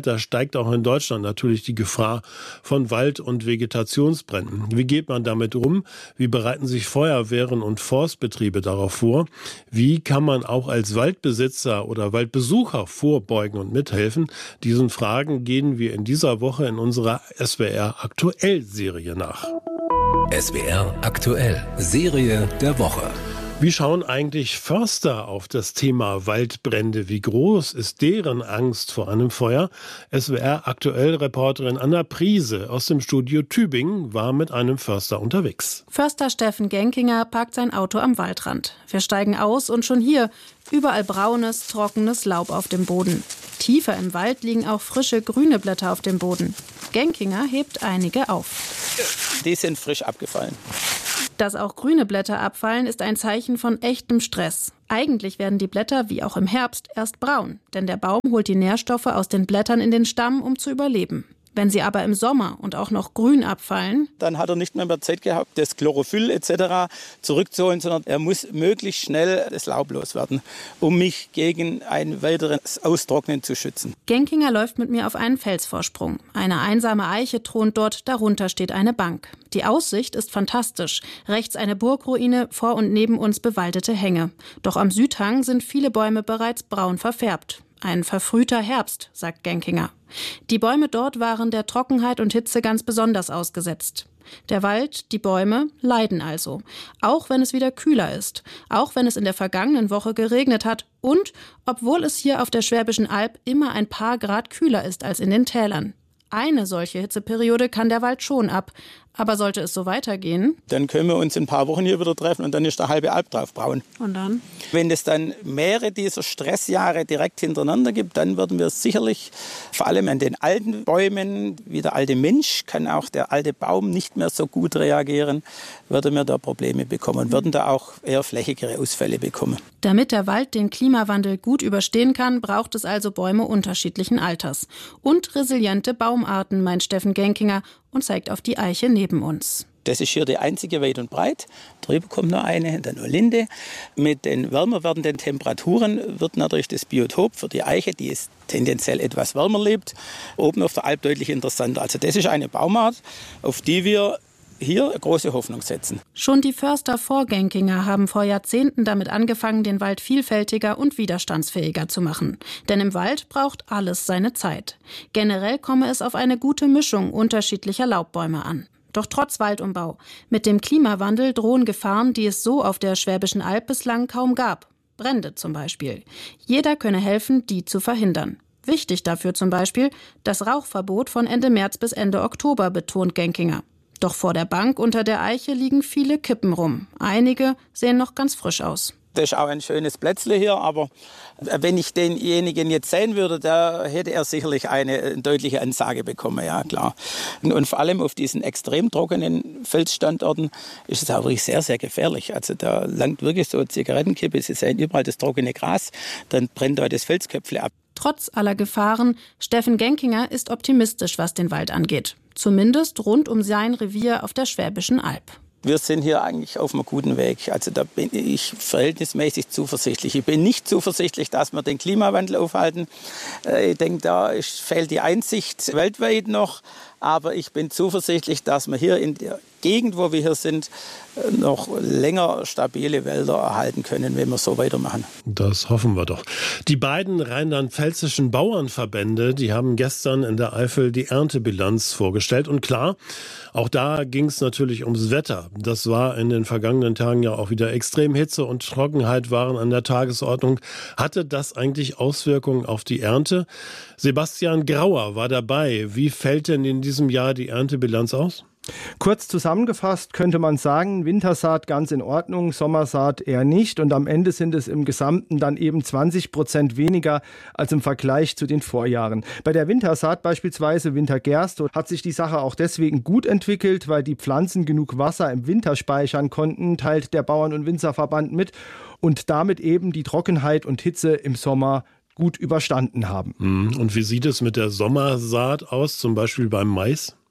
weiter steigt auch in Deutschland natürlich die Gefahr von Wald- und Vegetationsbränden. Wie geht man damit um? Wie bereiten sich Feuerwehren und Forstbetriebe darauf vor? Wie kann man auch als Waldbesitzer oder Waldbesucher vorbeugen und mithelfen? Diesen Fragen gehen wir in dieser Woche in unserer S W R Aktuell-Serie nach. S W R Aktuell, Serie der Woche. Wie schauen eigentlich Förster auf das Thema Waldbrände? Wie groß ist deren Angst vor einem Feuer? S W R Aktuell-Reporterin Anna Priese aus dem Studio Tübingen war mit einem Förster unterwegs. Förster Steffen Genkinger parkt sein Auto am Waldrand. Wir steigen aus und schon hier, überall braunes, trockenes Laub auf dem Boden. Tiefer im Wald liegen auch frische grüne Blätter auf dem Boden. Genkinger hebt einige auf. Die sind frisch abgefallen. Dass auch grüne Blätter abfallen, ist ein Zeichen von echtem Stress. Eigentlich werden die Blätter, wie auch im Herbst, erst braun, denn der Baum holt die Nährstoffe aus den Blättern in den Stamm, um zu überleben. Wenn sie aber im Sommer und auch noch grün abfallen, dann hat er nicht mehr, mehr Zeit gehabt, das Chlorophyll et cetera zurückzuholen, sondern er muss möglichst schnell das Laub loswerden, um mich gegen ein weiteres Austrocknen zu schützen. Genkinger läuft mit mir auf einen Felsvorsprung. Eine einsame Eiche thront dort, darunter steht eine Bank. Die Aussicht ist fantastisch. Rechts eine Burgruine, vor und neben uns bewaldete Hänge. Doch am Südhang sind viele Bäume bereits braun verfärbt. Ein verfrühter Herbst, sagt Genkinger. Die Bäume dort waren der Trockenheit und Hitze ganz besonders ausgesetzt. Der Wald, die Bäume leiden also. Auch wenn es wieder kühler ist. Auch wenn es in der vergangenen Woche geregnet hat. Und obwohl es hier auf der Schwäbischen Alb immer ein paar Grad kühler ist als in den Tälern. Eine solche Hitzeperiode kann der Wald schon ab. Aber sollte es so weitergehen? Dann können wir uns in ein paar Wochen hier wieder treffen und dann ist der halbe Alp drauf braun. Und dann? Wenn es dann mehrere dieser Stressjahre direkt hintereinander gibt, dann würden wir sicherlich vor allem an den alten Bäumen, wie der alte Mensch, kann auch der alte Baum nicht mehr so gut reagieren, würden wir da Probleme bekommen und würden da auch eher flächigere Ausfälle bekommen. Damit der Wald den Klimawandel gut überstehen kann, braucht es also Bäume unterschiedlichen Alters. Und resiliente Baumarten, meint Steffen Genkinger und zeigt auf die Eiche neben uns. Das ist hier die einzige weit und breit. Drüber kommt noch eine, dann noch Linde. Mit den wärmer werdenden Temperaturen wird natürlich das Biotop für die Eiche, die es tendenziell etwas wärmer lebt, oben auf der Alp deutlich interessanter. Also das ist eine Baumart, auf die wir hier große Hoffnung setzen. Schon die Förster vor Genkinger haben vor Jahrzehnten damit angefangen, den Wald vielfältiger und widerstandsfähiger zu machen. Denn im Wald braucht alles seine Zeit. Generell komme es auf eine gute Mischung unterschiedlicher Laubbäume an. Doch trotz Waldumbau, mit dem Klimawandel drohen Gefahren, die es so auf der Schwäbischen Alb bislang kaum gab. Brände zum Beispiel. Jeder könne helfen, die zu verhindern. Wichtig dafür zum Beispiel das Rauchverbot von Ende März bis Ende Oktober, betont Genkinger. Doch vor der Bank unter der Eiche liegen viele Kippen rum. Einige sehen noch ganz frisch aus. Das ist auch ein schönes Plätzle hier, aber wenn ich denjenigen jetzt sehen würde, da hätte er sicherlich eine deutliche Ansage bekommen, ja klar. Und vor allem auf diesen extrem trockenen Felsstandorten ist es auch wirklich sehr, sehr gefährlich. Also da langt wirklich so Zigarettenkippe, Sie sehen überall das trockene Gras, dann brennt da das Felsköpfle ab. Trotz aller Gefahren, Steffen Genkinger ist optimistisch, was den Wald angeht. Zumindest rund um sein Revier auf der Schwäbischen Alb. Wir sind hier eigentlich auf einem guten Weg. Also da bin ich verhältnismäßig zuversichtlich. Ich bin nicht zuversichtlich, dass wir den Klimawandel aufhalten. Ich denke, da ist, fehlt die Einsicht weltweit noch. Aber ich bin zuversichtlich, dass wir hier in der Gegend, wo wir hier sind, noch länger stabile Wälder erhalten können, wenn wir so weitermachen. Das hoffen wir doch. Die beiden rheinland-pfälzischen Bauernverbände, die haben gestern in der Eifel die Erntebilanz vorgestellt. Und klar, auch da ging es natürlich ums Wetter. Das war in den vergangenen Tagen ja auch wieder extrem. Hitze und Trockenheit waren an der Tagesordnung. Hatte das eigentlich Auswirkungen auf die Ernte? Sebastian Grauer war dabei. Wie fällt denn in diesem Jahr die Erntebilanz aus? Kurz zusammengefasst könnte man sagen, Wintersaat ganz in Ordnung, Sommersaat eher nicht. Und am Ende sind es im Gesamten dann eben zwanzig Prozent weniger als im Vergleich zu den Vorjahren. Bei der Wintersaat beispielsweise Wintergerste hat sich die Sache auch deswegen gut entwickelt, weil die Pflanzen genug Wasser im Winter speichern konnten, teilt der Bauern- und Winzerverband mit, und damit eben die Trockenheit und Hitze im Sommer gut überstanden haben. Und wie sieht es mit der Sommersaat aus, zum Beispiel beim Mais?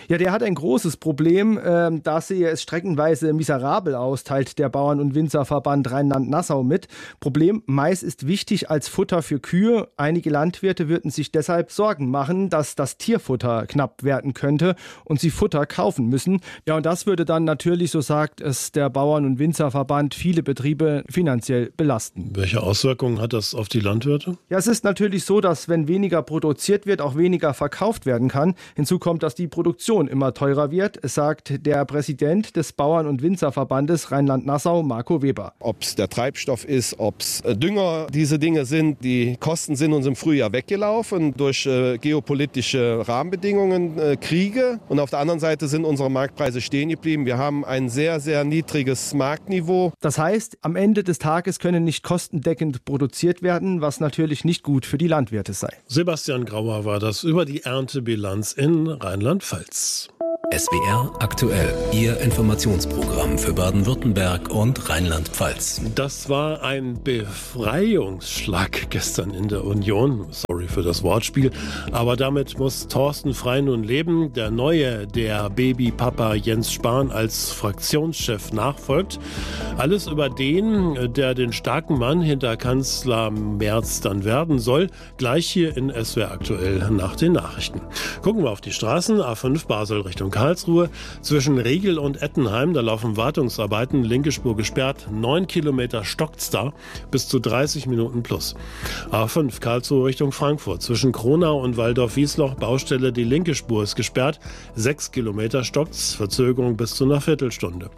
Ja, der hat ein großes Problem. Ähm, da sehe es streckenweise miserabel aus, teilt der Bauern- und Winzerverband Rheinland-Nassau mit. Problem, Mais ist wichtig als Futter für Kühe. Einige Landwirte würden sich deshalb Sorgen machen, dass das Tierfutter knapp werden könnte und sie Futter kaufen müssen. Ja, und das würde dann natürlich, so sagt es der Bauern- und Winzerverband, viele Betriebe finanziell belasten. Welche Auswirkungen hat das auf die Landwirte? Ja, es ist natürlich so, dass wenn weniger produziert wird, auch weniger verkauft werden kann. Hinzu kommt, dass die Produktion immer teurer wird, sagt der Präsident des Bauern- und Winzerverbandes Rheinland-Nassau, Marco Weber. Ob es der Treibstoff ist, ob es Dünger, diese Dinge sind, die Kosten sind uns im Frühjahr weggelaufen durch äh, geopolitische Rahmenbedingungen, äh, Kriege. Und auf der anderen Seite sind unsere Marktpreise stehen geblieben. Wir haben ein sehr, sehr niedriges Marktniveau. Das heißt, am Ende des Tages können nicht kostendeckend produziert werden, was natürlich nicht gut für die Landwirte sei. Sebastian Grauer war das über die Erntebilanz in Rheinland-Pfalz. S W R aktuell, Ihr Informationsprogramm für Baden-Württemberg und Rheinland-Pfalz. Das war ein Befreiungsschlag gestern in der Union. Sorry für das Wortspiel. Aber damit muss Thorsten Frey nun leben. Der Neue, der Babypapa Jens Spahn als Fraktionschef nachfolgt. Alles über den, der den starken Mann hinter Kanzler Merz dann werden soll. Gleich hier in S W R aktuell nach den Nachrichten. Gucken wir auf die Straßen. A fünf Basel Richtung Karlsruhe. Zwischen Riegel und Ettenheim, da laufen Wartungsarbeiten, linke Spur gesperrt, neun Kilometer stockt's da, bis zu dreißig Minuten plus. A fünf Karlsruhe Richtung Frankfurt. Zwischen Kronau und Waldorf-Wiesloch, Baustelle, die linke Spur ist gesperrt, sechs Kilometer stockt's, Verzögerung bis zu einer Viertelstunde.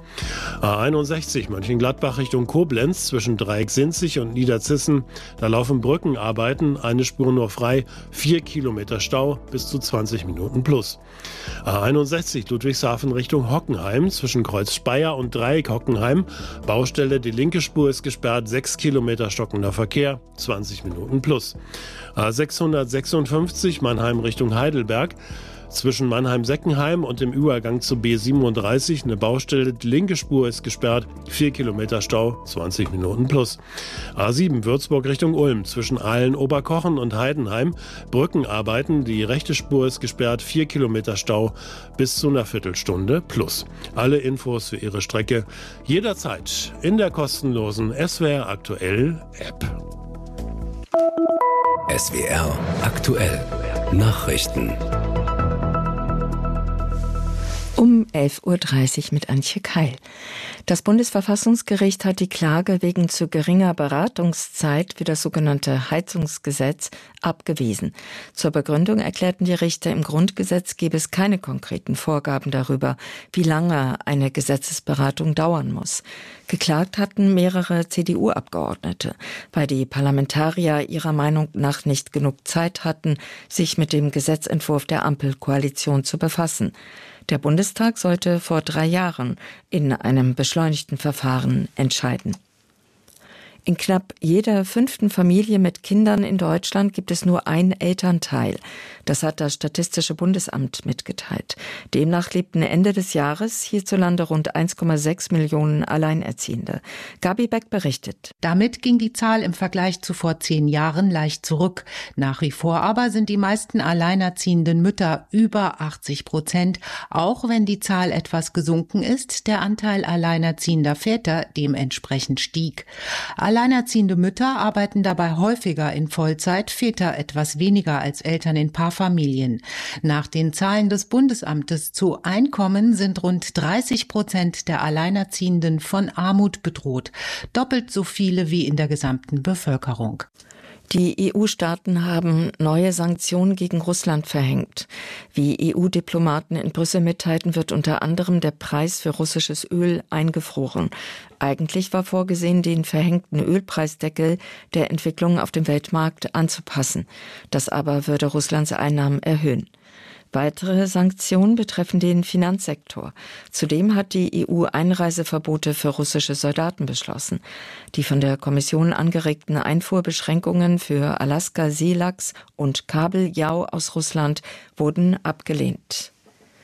A einundsechzig Mönchengladbach Richtung Koblenz, zwischen Dreieck-Sinzig und Niederzissen, da laufen Brückenarbeiten, eine Spur nur frei, vier Kilometer Stau, bis zu zwanzig Minuten plus. A einundsechzig Ludwigshafen Richtung Hockenheim, zwischen Kreuz Speyer und Dreieck Hockenheim. Baustelle, die linke Spur ist gesperrt, sechs Kilometer stockender Verkehr, zwanzig Minuten plus. A sechshundertsechsundfünfzig Mannheim Richtung Heidelberg. Zwischen Mannheim-Seckenheim und dem Übergang zu B siebenunddreißig eine Baustelle, die linke Spur ist gesperrt, vier Kilometer Stau, zwanzig Minuten plus. A sieben Würzburg Richtung Ulm, zwischen Aalen-Oberkochen und Heidenheim, Brückenarbeiten, die rechte Spur ist gesperrt, vier Kilometer Stau, bis zu einer Viertelstunde plus. Alle Infos für Ihre Strecke jederzeit in der kostenlosen S W R aktuell App. S W R aktuell Nachrichten. Um elf Uhr dreißig mit Antje Keil. Das Bundesverfassungsgericht hat die Klage wegen zu geringer Beratungszeit für das sogenannte Heizungsgesetz abgewiesen. Zur Begründung erklärten die Richter, im Grundgesetz gebe es keine konkreten Vorgaben darüber, wie lange eine Gesetzesberatung dauern muss. Geklagt hatten mehrere C D U-Abgeordnete, weil die Parlamentarier ihrer Meinung nach nicht genug Zeit hatten, sich mit dem Gesetzentwurf der Ampelkoalition zu befassen. Der Bundestag sollte vor drei Jahren in einem beschleunigten Verfahren entscheiden. In knapp jeder fünften Familie mit Kindern in Deutschland gibt es nur ein Elternteil. Das hat das Statistische Bundesamt mitgeteilt. Demnach lebten Ende des Jahres hierzulande rund eins Komma sechs Millionen Alleinerziehende. Gabi Beck berichtet. Damit ging die Zahl im Vergleich zu vor zehn Jahren leicht zurück. Nach wie vor aber sind die meisten alleinerziehenden Mütter über achtzig Prozent, auch wenn die Zahl etwas gesunken ist, der Anteil alleinerziehender Väter dementsprechend stieg. Alleinerziehende Mütter arbeiten dabei häufiger in Vollzeit, Väter etwas weniger als Eltern in Paarfamilien. Nach den Zahlen des Bundesamtes zu Einkommen sind rund dreißig Prozent der Alleinerziehenden von Armut bedroht, doppelt so viele wie in der gesamten Bevölkerung. Die E U-Staaten haben neue Sanktionen gegen Russland verhängt. Wie E U-Diplomaten in Brüssel mitteilten, wird unter anderem der Preis für russisches Öl eingefroren. Eigentlich war vorgesehen, den verhängten Ölpreisdeckel der Entwicklung auf dem Weltmarkt anzupassen. Das aber würde Russlands Einnahmen erhöhen. Weitere Sanktionen betreffen den Finanzsektor. Zudem hat die E U Einreiseverbote für russische Soldaten beschlossen. Die von der Kommission angeregten Einfuhrbeschränkungen für Alaska-Seelachs und Kabeljau aus Russland wurden abgelehnt.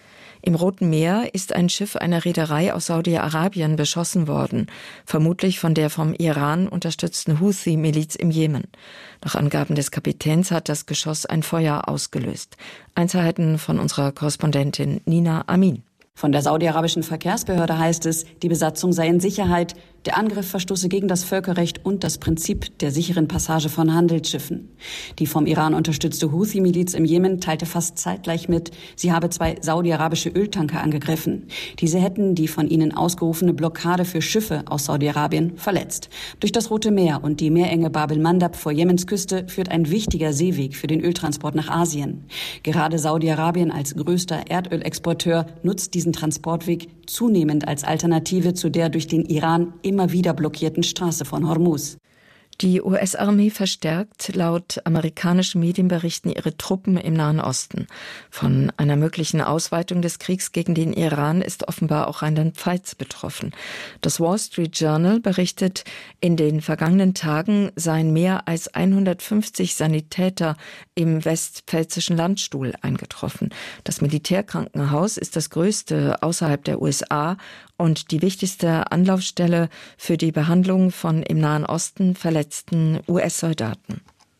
Im Roten Meer ist ein Schiff einer Reederei aus Saudi-Arabien beschossen worden, vermutlich von der vom Iran unterstützten Houthi-Miliz im Jemen. Nach Angaben des Kapitäns hat das Geschoss ein Feuer ausgelöst. Einzelheiten von unserer Korrespondentin Nina Amin. Von der saudi-arabischen Verkehrsbehörde heißt es, die Besatzung sei in Sicherheit. Der Angriff verstoße gegen das Völkerrecht und das Prinzip der sicheren Passage von Handelsschiffen. Die vom Iran unterstützte Houthi-Miliz im Jemen teilte fast zeitgleich mit, sie habe zwei saudi-arabische Öltanker angegriffen. Diese hätten die von ihnen ausgerufene Blockade für Schiffe aus Saudi-Arabien verletzt. Durch das Rote Meer und die Meerenge Bab el-Mandab vor Jemens Küste führt ein wichtiger Seeweg für den Öltransport nach Asien. Gerade Saudi-Arabien als größter Erdölexporteur nutzt diesen Transportweg zunehmend als Alternative zu der durch den Iran immer wieder blockierten Straße von Hormuz. Die U S-Armee verstärkt laut amerikanischen Medienberichten ihre Truppen im Nahen Osten. Von einer möglichen Ausweitung des Kriegs gegen den Iran ist offenbar auch Rheinland-Pfalz betroffen. Das Wall Street Journal berichtet, in den vergangenen Tagen seien mehr als hundertfünfzig Sanitäter im westpfälzischen Landstuhl eingetroffen. Das Militärkrankenhaus ist das größte außerhalb der U S A und die wichtigste Anlaufstelle für die Behandlung von im Nahen Osten verletzten U S-Soldaten.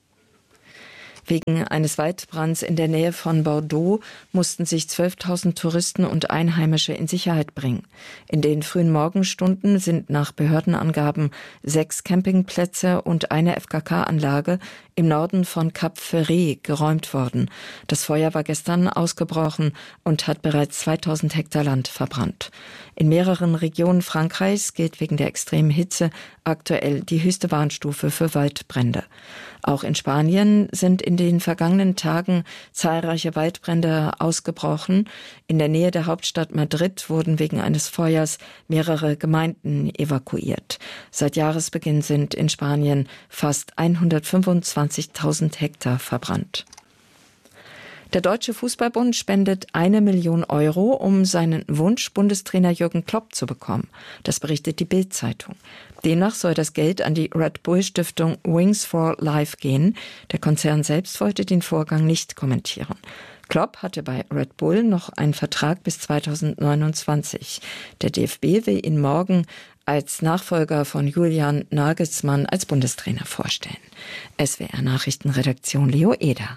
Wegen eines Waldbrands in der Nähe von Bordeaux mussten sich zwölftausend Touristen und Einheimische in Sicherheit bringen. In den frühen Morgenstunden sind nach Behördenangaben sechs Campingplätze und eine F K K-Anlage im Norden von Cap Ferret geräumt worden. Das Feuer war gestern ausgebrochen und hat bereits zweitausend Hektar Land verbrannt. In mehreren Regionen Frankreichs gilt wegen der extremen Hitze aktuell die höchste Warnstufe für Waldbrände. Auch in Spanien sind in den vergangenen Tagen zahlreiche Waldbrände ausgebrochen. In der Nähe der Hauptstadt Madrid wurden wegen eines Feuers mehrere Gemeinden evakuiert. Seit Jahresbeginn sind in Spanien fast hundertfünfundzwanzigtausend Hektar verbrannt. Der Deutsche Fußballbund spendet eine Million Euro, um seinen Wunsch Bundestrainer Jürgen Klopp zu bekommen. Das berichtet die Bild-Zeitung. Demnach soll das Geld an die Red Bull Stiftung Wings for Life gehen. Der Konzern selbst wollte den Vorgang nicht kommentieren. Klopp hatte bei Red Bull noch einen Vertrag bis zweitausendneunundzwanzig. Der D F B will ihn morgen als Nachfolger von Julian Nagelsmann als Bundestrainer vorstellen. S W R Nachrichtenredaktion Leo Eder.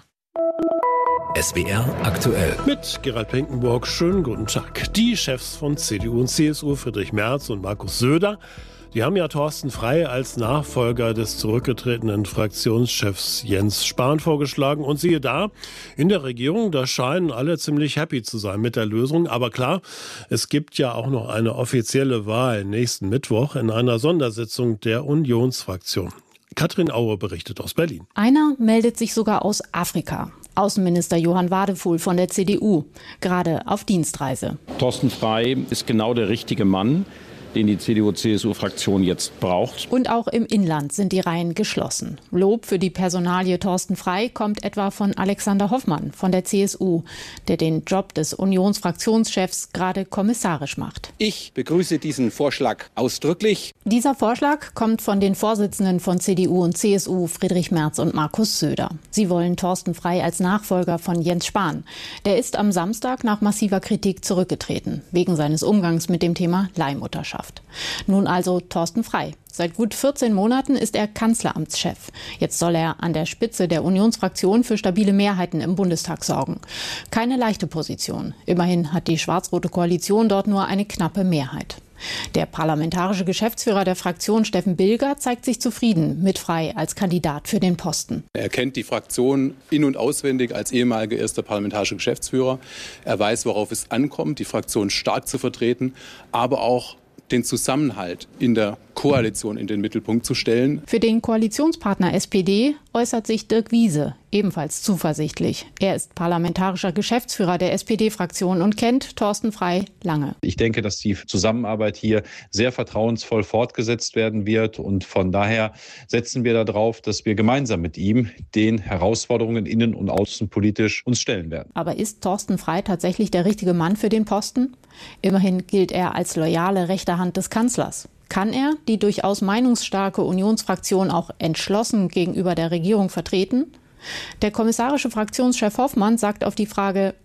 S W R aktuell. Mit Gerald Penkenborg, schönen guten Tag. Die Chefs von C D U und C S U, Friedrich Merz und Markus Söder, die haben ja Thorsten Frey als Nachfolger des zurückgetretenen Fraktionschefs Jens Spahn vorgeschlagen. Und siehe da, in der Regierung, da scheinen alle ziemlich happy zu sein mit der Lösung. Aber klar, es gibt ja auch noch eine offizielle Wahl nächsten Mittwoch in einer Sondersitzung der Unionsfraktion. Katrin Aue berichtet aus Berlin. Einer meldet sich sogar aus Afrika. Außenminister Johann Wadefuhl von der C D U, gerade auf Dienstreise. Thorsten Frey ist genau der richtige Mann, den die C D U-C S U-Fraktion jetzt braucht. Und auch im Inland sind die Reihen geschlossen. Lob für die Personalie Thorsten Frey kommt etwa von Alexander Hoffmann von der C S U, der den Job des Unionsfraktionschefs gerade kommissarisch macht. Ich begrüße diesen Vorschlag ausdrücklich. Dieser Vorschlag kommt von den Vorsitzenden von C D U und C S U, Friedrich Merz und Markus Söder. Sie wollen Thorsten Frey als Nachfolger von Jens Spahn. Der ist am Samstag nach massiver Kritik zurückgetreten, wegen seines Umgangs mit dem Thema Leihmutterschaft. Nun also Thorsten Frey. Seit gut vierzehn Monaten ist er Kanzleramtschef. Jetzt soll er an der Spitze der Unionsfraktion für stabile Mehrheiten im Bundestag sorgen. Keine leichte Position. Immerhin hat die schwarz-rote Koalition dort nur eine knappe Mehrheit. Der parlamentarische Geschäftsführer der Fraktion, Steffen Bilger, zeigt sich zufrieden mit Frey als Kandidat für den Posten. Er kennt die Fraktion in- und auswendig als ehemaliger erster parlamentarischer Geschäftsführer. Er weiß, worauf es ankommt, die Fraktion stark zu vertreten, aber auch den Zusammenhalt in der Koalition in den Mittelpunkt zu stellen. Für den Koalitionspartner S P D äußert sich Dirk Wiese ebenfalls zuversichtlich. Er ist parlamentarischer Geschäftsführer der S P D-Fraktion und kennt Thorsten Frey lange. Ich denke, dass die Zusammenarbeit hier sehr vertrauensvoll fortgesetzt werden wird und von daher setzen wir darauf, dass wir gemeinsam mit ihm den Herausforderungen innen- und außenpolitisch uns stellen werden. Aber ist Thorsten Frey tatsächlich der richtige Mann für den Posten? Immerhin gilt er als loyale rechte Hand des Kanzlers. Kann er die durchaus meinungsstarke Unionsfraktion auch entschlossen gegenüber der Regierung vertreten? Der kommissarische Fraktionschef Hoffmann sagt auf die Frage ja.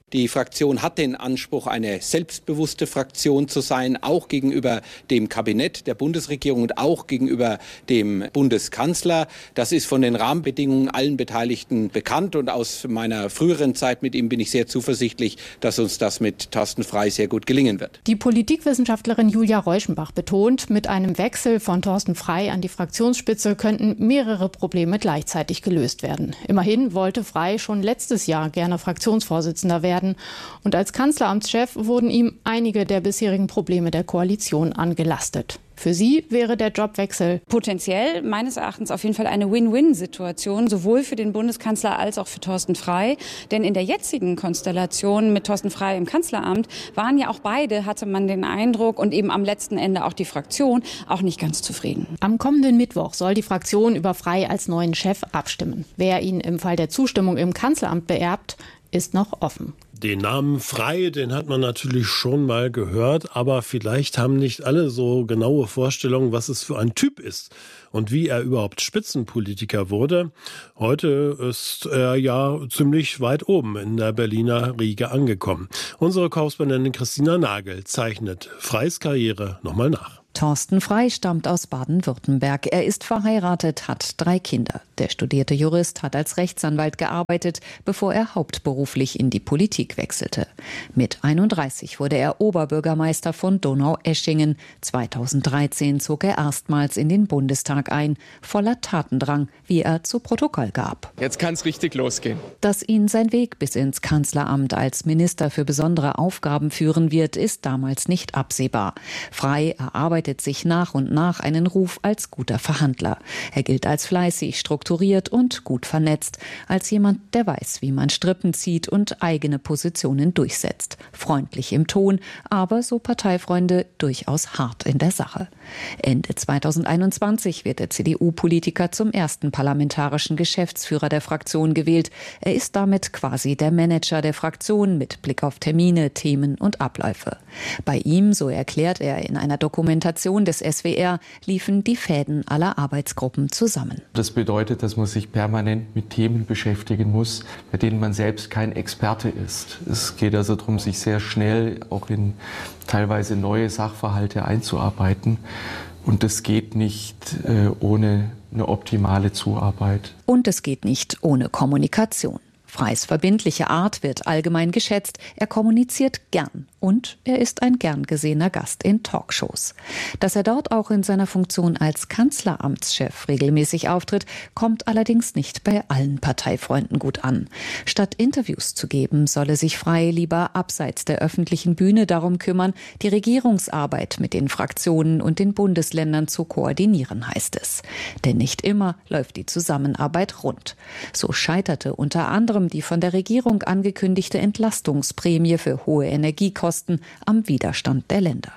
Die Fraktion hat den Anspruch, eine selbstbewusste Fraktion zu sein, auch gegenüber dem Kabinett der Bundesregierung und auch gegenüber dem Bundeskanzler. Das ist von den Rahmenbedingungen allen Beteiligten bekannt und aus meiner früheren Zeit mit ihm bin ich sehr zuversichtlich, dass uns das mit Thorsten Frey sehr gut gelingen wird. Die Politikwissenschaftlerin Julia Reuschenbach betont, mit einem Wechsel von Thorsten Frey an die Fraktionsspitze könnten mehrere Probleme gleichzeitig gelöst werden. Immerhin wollte Frey schon letztes Jahr gerne Fraktionsvorsitzender werden. Und als Kanzleramtschef wurden ihm einige der bisherigen Probleme der Koalition angelastet. Für sie wäre der Jobwechsel potenziell meines Erachtens auf jeden Fall eine Win-Win-Situation, sowohl für den Bundeskanzler als auch für Thorsten Frey. Denn in der jetzigen Konstellation mit Thorsten Frey im Kanzleramt waren ja auch beide, hatte man den Eindruck, und eben am letzten Ende auch die Fraktion, auch nicht ganz zufrieden. Am kommenden Mittwoch soll die Fraktion über Frey als neuen Chef abstimmen. Wer ihn im Fall der Zustimmung im Kanzleramt beerbt, ist noch offen. Den Namen Frey, den hat man natürlich schon mal gehört, aber vielleicht haben nicht alle so genaue Vorstellungen, was es für ein Typ ist und wie er überhaupt Spitzenpolitiker wurde. Heute ist er ja ziemlich weit oben in der Berliner Riege angekommen. Unsere Korrespondentin Christina Nagel zeichnet Freys Karriere nochmal nach. Thorsten Frey stammt aus Baden-Württemberg. Er ist verheiratet, hat drei Kinder. Der studierte Jurist hat als Rechtsanwalt gearbeitet, bevor er hauptberuflich in die Politik wechselte. Mit einunddreißig wurde er Oberbürgermeister von Donaueschingen. zweitausenddreizehn zog er erstmals in den Bundestag ein, voller Tatendrang, wie er zu Protokoll gab. Jetzt kann es richtig losgehen. Dass ihn sein Weg bis ins Kanzleramt als Minister für besondere Aufgaben führen wird, ist damals nicht absehbar. Frey erarbeitet sich nach und nach einen Ruf als guter Verhandler. Er gilt als fleißig, strukturiert und gut vernetzt, als jemand, der weiß, wie man Strippen zieht und eigene Positionen durchsetzt. Freundlich im Ton, aber, so Parteifreunde, durchaus hart in der Sache. Ende zweitausendeinundzwanzig wird der C D U-Politiker zum ersten parlamentarischen Geschäftsführer der Fraktion gewählt. Er ist damit quasi der Manager der Fraktion mit Blick auf Termine, Themen und Abläufe. Bei ihm, so erklärt er in einer Dokumentation des S W R, liefen die Fäden aller Arbeitsgruppen zusammen. Das bedeutet, dass man sich permanent mit Themen beschäftigen muss, bei denen man selbst kein Experte ist. Es geht also darum, sich sehr schnell auch in teilweise neue Sachverhalte einzuarbeiten. Und das geht nicht äh, ohne eine optimale Zuarbeit. Und es geht nicht ohne Kommunikation. Freys verbindliche Art wird allgemein geschätzt. Er kommuniziert gern und er ist ein gern gesehener Gast in Talkshows. Dass er dort auch in seiner Funktion als Kanzleramtschef regelmäßig auftritt, kommt allerdings nicht bei allen Parteifreunden gut an. Statt Interviews zu geben, solle sich Frey lieber abseits der öffentlichen Bühne darum kümmern, die Regierungsarbeit mit den Fraktionen und den Bundesländern zu koordinieren, heißt es. Denn nicht immer läuft die Zusammenarbeit rund. So scheiterte unter anderem die von der Regierung angekündigte Entlastungsprämie für hohe Energiekosten am Widerstand der Länder.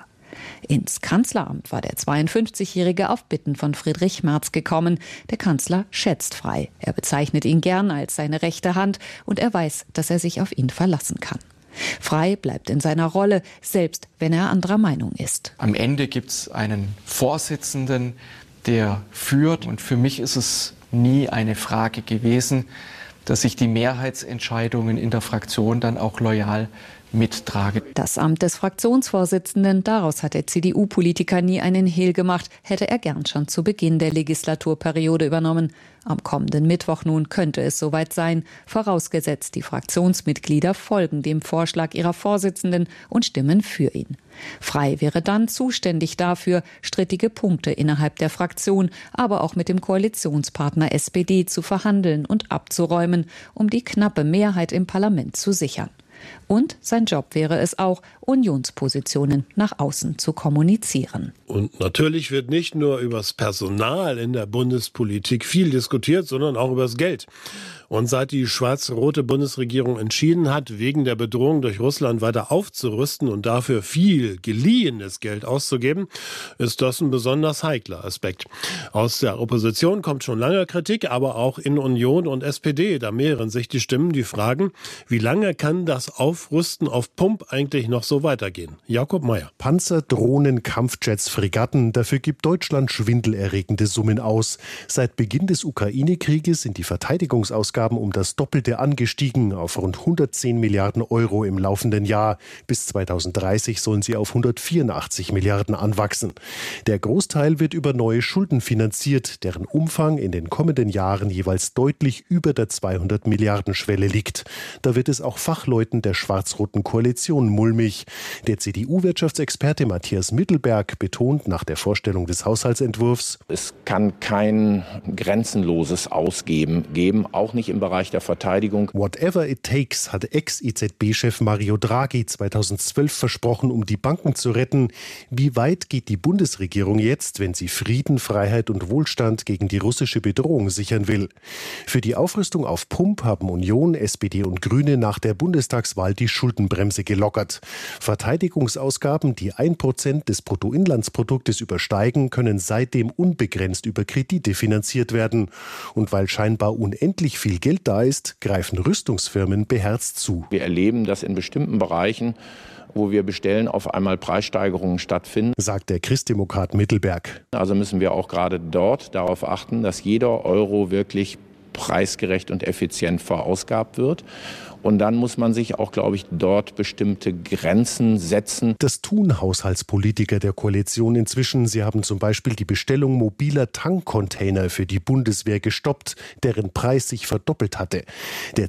Ins Kanzleramt war der zweiundfünfzigjährige auf Bitten von Friedrich Merz gekommen. Der Kanzler schätzt Frey. Er bezeichnet ihn gern als seine rechte Hand und er weiß, dass er sich auf ihn verlassen kann. Frey bleibt in seiner Rolle, selbst wenn er anderer Meinung ist. Am Ende gibt es einen Vorsitzenden, der führt. Und für mich ist es nie eine Frage gewesen, dass ich die Mehrheitsentscheidungen in der Fraktion dann auch loyal mittrage. Das Amt des Fraktionsvorsitzenden, daraus hat der C D U-Politiker nie einen Hehl gemacht, hätte er gern schon zu Beginn der Legislaturperiode übernommen. Am kommenden Mittwoch nun könnte es soweit sein, vorausgesetzt die Fraktionsmitglieder folgen dem Vorschlag ihrer Vorsitzenden und stimmen für ihn. Frey wäre dann zuständig dafür, strittige Punkte innerhalb der Fraktion, aber auch mit dem Koalitionspartner S P D zu verhandeln und abzuräumen, um die knappe Mehrheit im Parlament zu sichern. Und sein Job wäre es auch, Unionspositionen nach außen zu kommunizieren. Und natürlich wird nicht nur über das Personal in der Bundespolitik viel diskutiert, sondern auch über das Geld. Und seit die schwarz-rote Bundesregierung entschieden hat, wegen der Bedrohung durch Russland weiter aufzurüsten und dafür viel geliehenes Geld auszugeben, ist das ein besonders heikler Aspekt. Aus der Opposition kommt schon lange Kritik, aber auch in Union und S P D, da mehren sich die Stimmen, die fragen, wie lange kann das das Aufrüsten auf Pump eigentlich noch so weitergehen? Jakob Mayer. Panzer, Drohnen, Kampfjets, Fregatten, dafür gibt Deutschland schwindelerregende Summen aus. Seit Beginn des Ukraine-Krieges sind die Verteidigungsausgaben um das Doppelte angestiegen, auf rund hundertzehn Milliarden Euro im laufenden Jahr. Bis zweitausenddreißig sollen sie auf hundertvierundachtzig Milliarden anwachsen. Der Großteil wird über neue Schulden finanziert, deren Umfang in den kommenden Jahren jeweils deutlich über der zweihundert Milliarden Schwelle liegt. Da wird es auch Fachleuten der schwarz-roten Koalition mulmig. Der C D U-Wirtschaftsexperte Matthias Mittelberg betont nach der Vorstellung des Haushaltsentwurfs: Es kann kein grenzenloses Ausgeben geben, auch nicht im Bereich der Verteidigung. Whatever it takes, hat Ex-E Z B-Chef Mario Draghi zweitausendzwölf versprochen, um die Banken zu retten. Wie weit geht die Bundesregierung jetzt, wenn sie Frieden, Freiheit und Wohlstand gegen die russische Bedrohung sichern will? Für die Aufrüstung auf Pump haben Union, S P D und Grüne nach der Bundestagswahl die Schuldenbremse gelockert. Verteidigungsausgaben, die ein Prozent des Bruttoinlandsproduktes übersteigen, können seitdem unbegrenzt über Kredite finanziert werden. Und weil scheinbar unendlich viel Geld da ist, greifen Rüstungsfirmen beherzt zu. Wir erleben, dass in bestimmten Bereichen, wo wir bestellen, auf einmal Preissteigerungen stattfinden, sagt der Christdemokrat Mittelberg. Also müssen wir auch gerade dort darauf achten, dass jeder Euro wirklich preisgerecht und effizient verausgabt wird. Und dann muss man sich auch, glaube ich, dort bestimmte Grenzen setzen. Das tun Haushaltspolitiker der Koalition inzwischen. Sie haben zum Beispiel die Bestellung mobiler Tankcontainer für die Bundeswehr gestoppt, deren Preis sich verdoppelt hatte. Der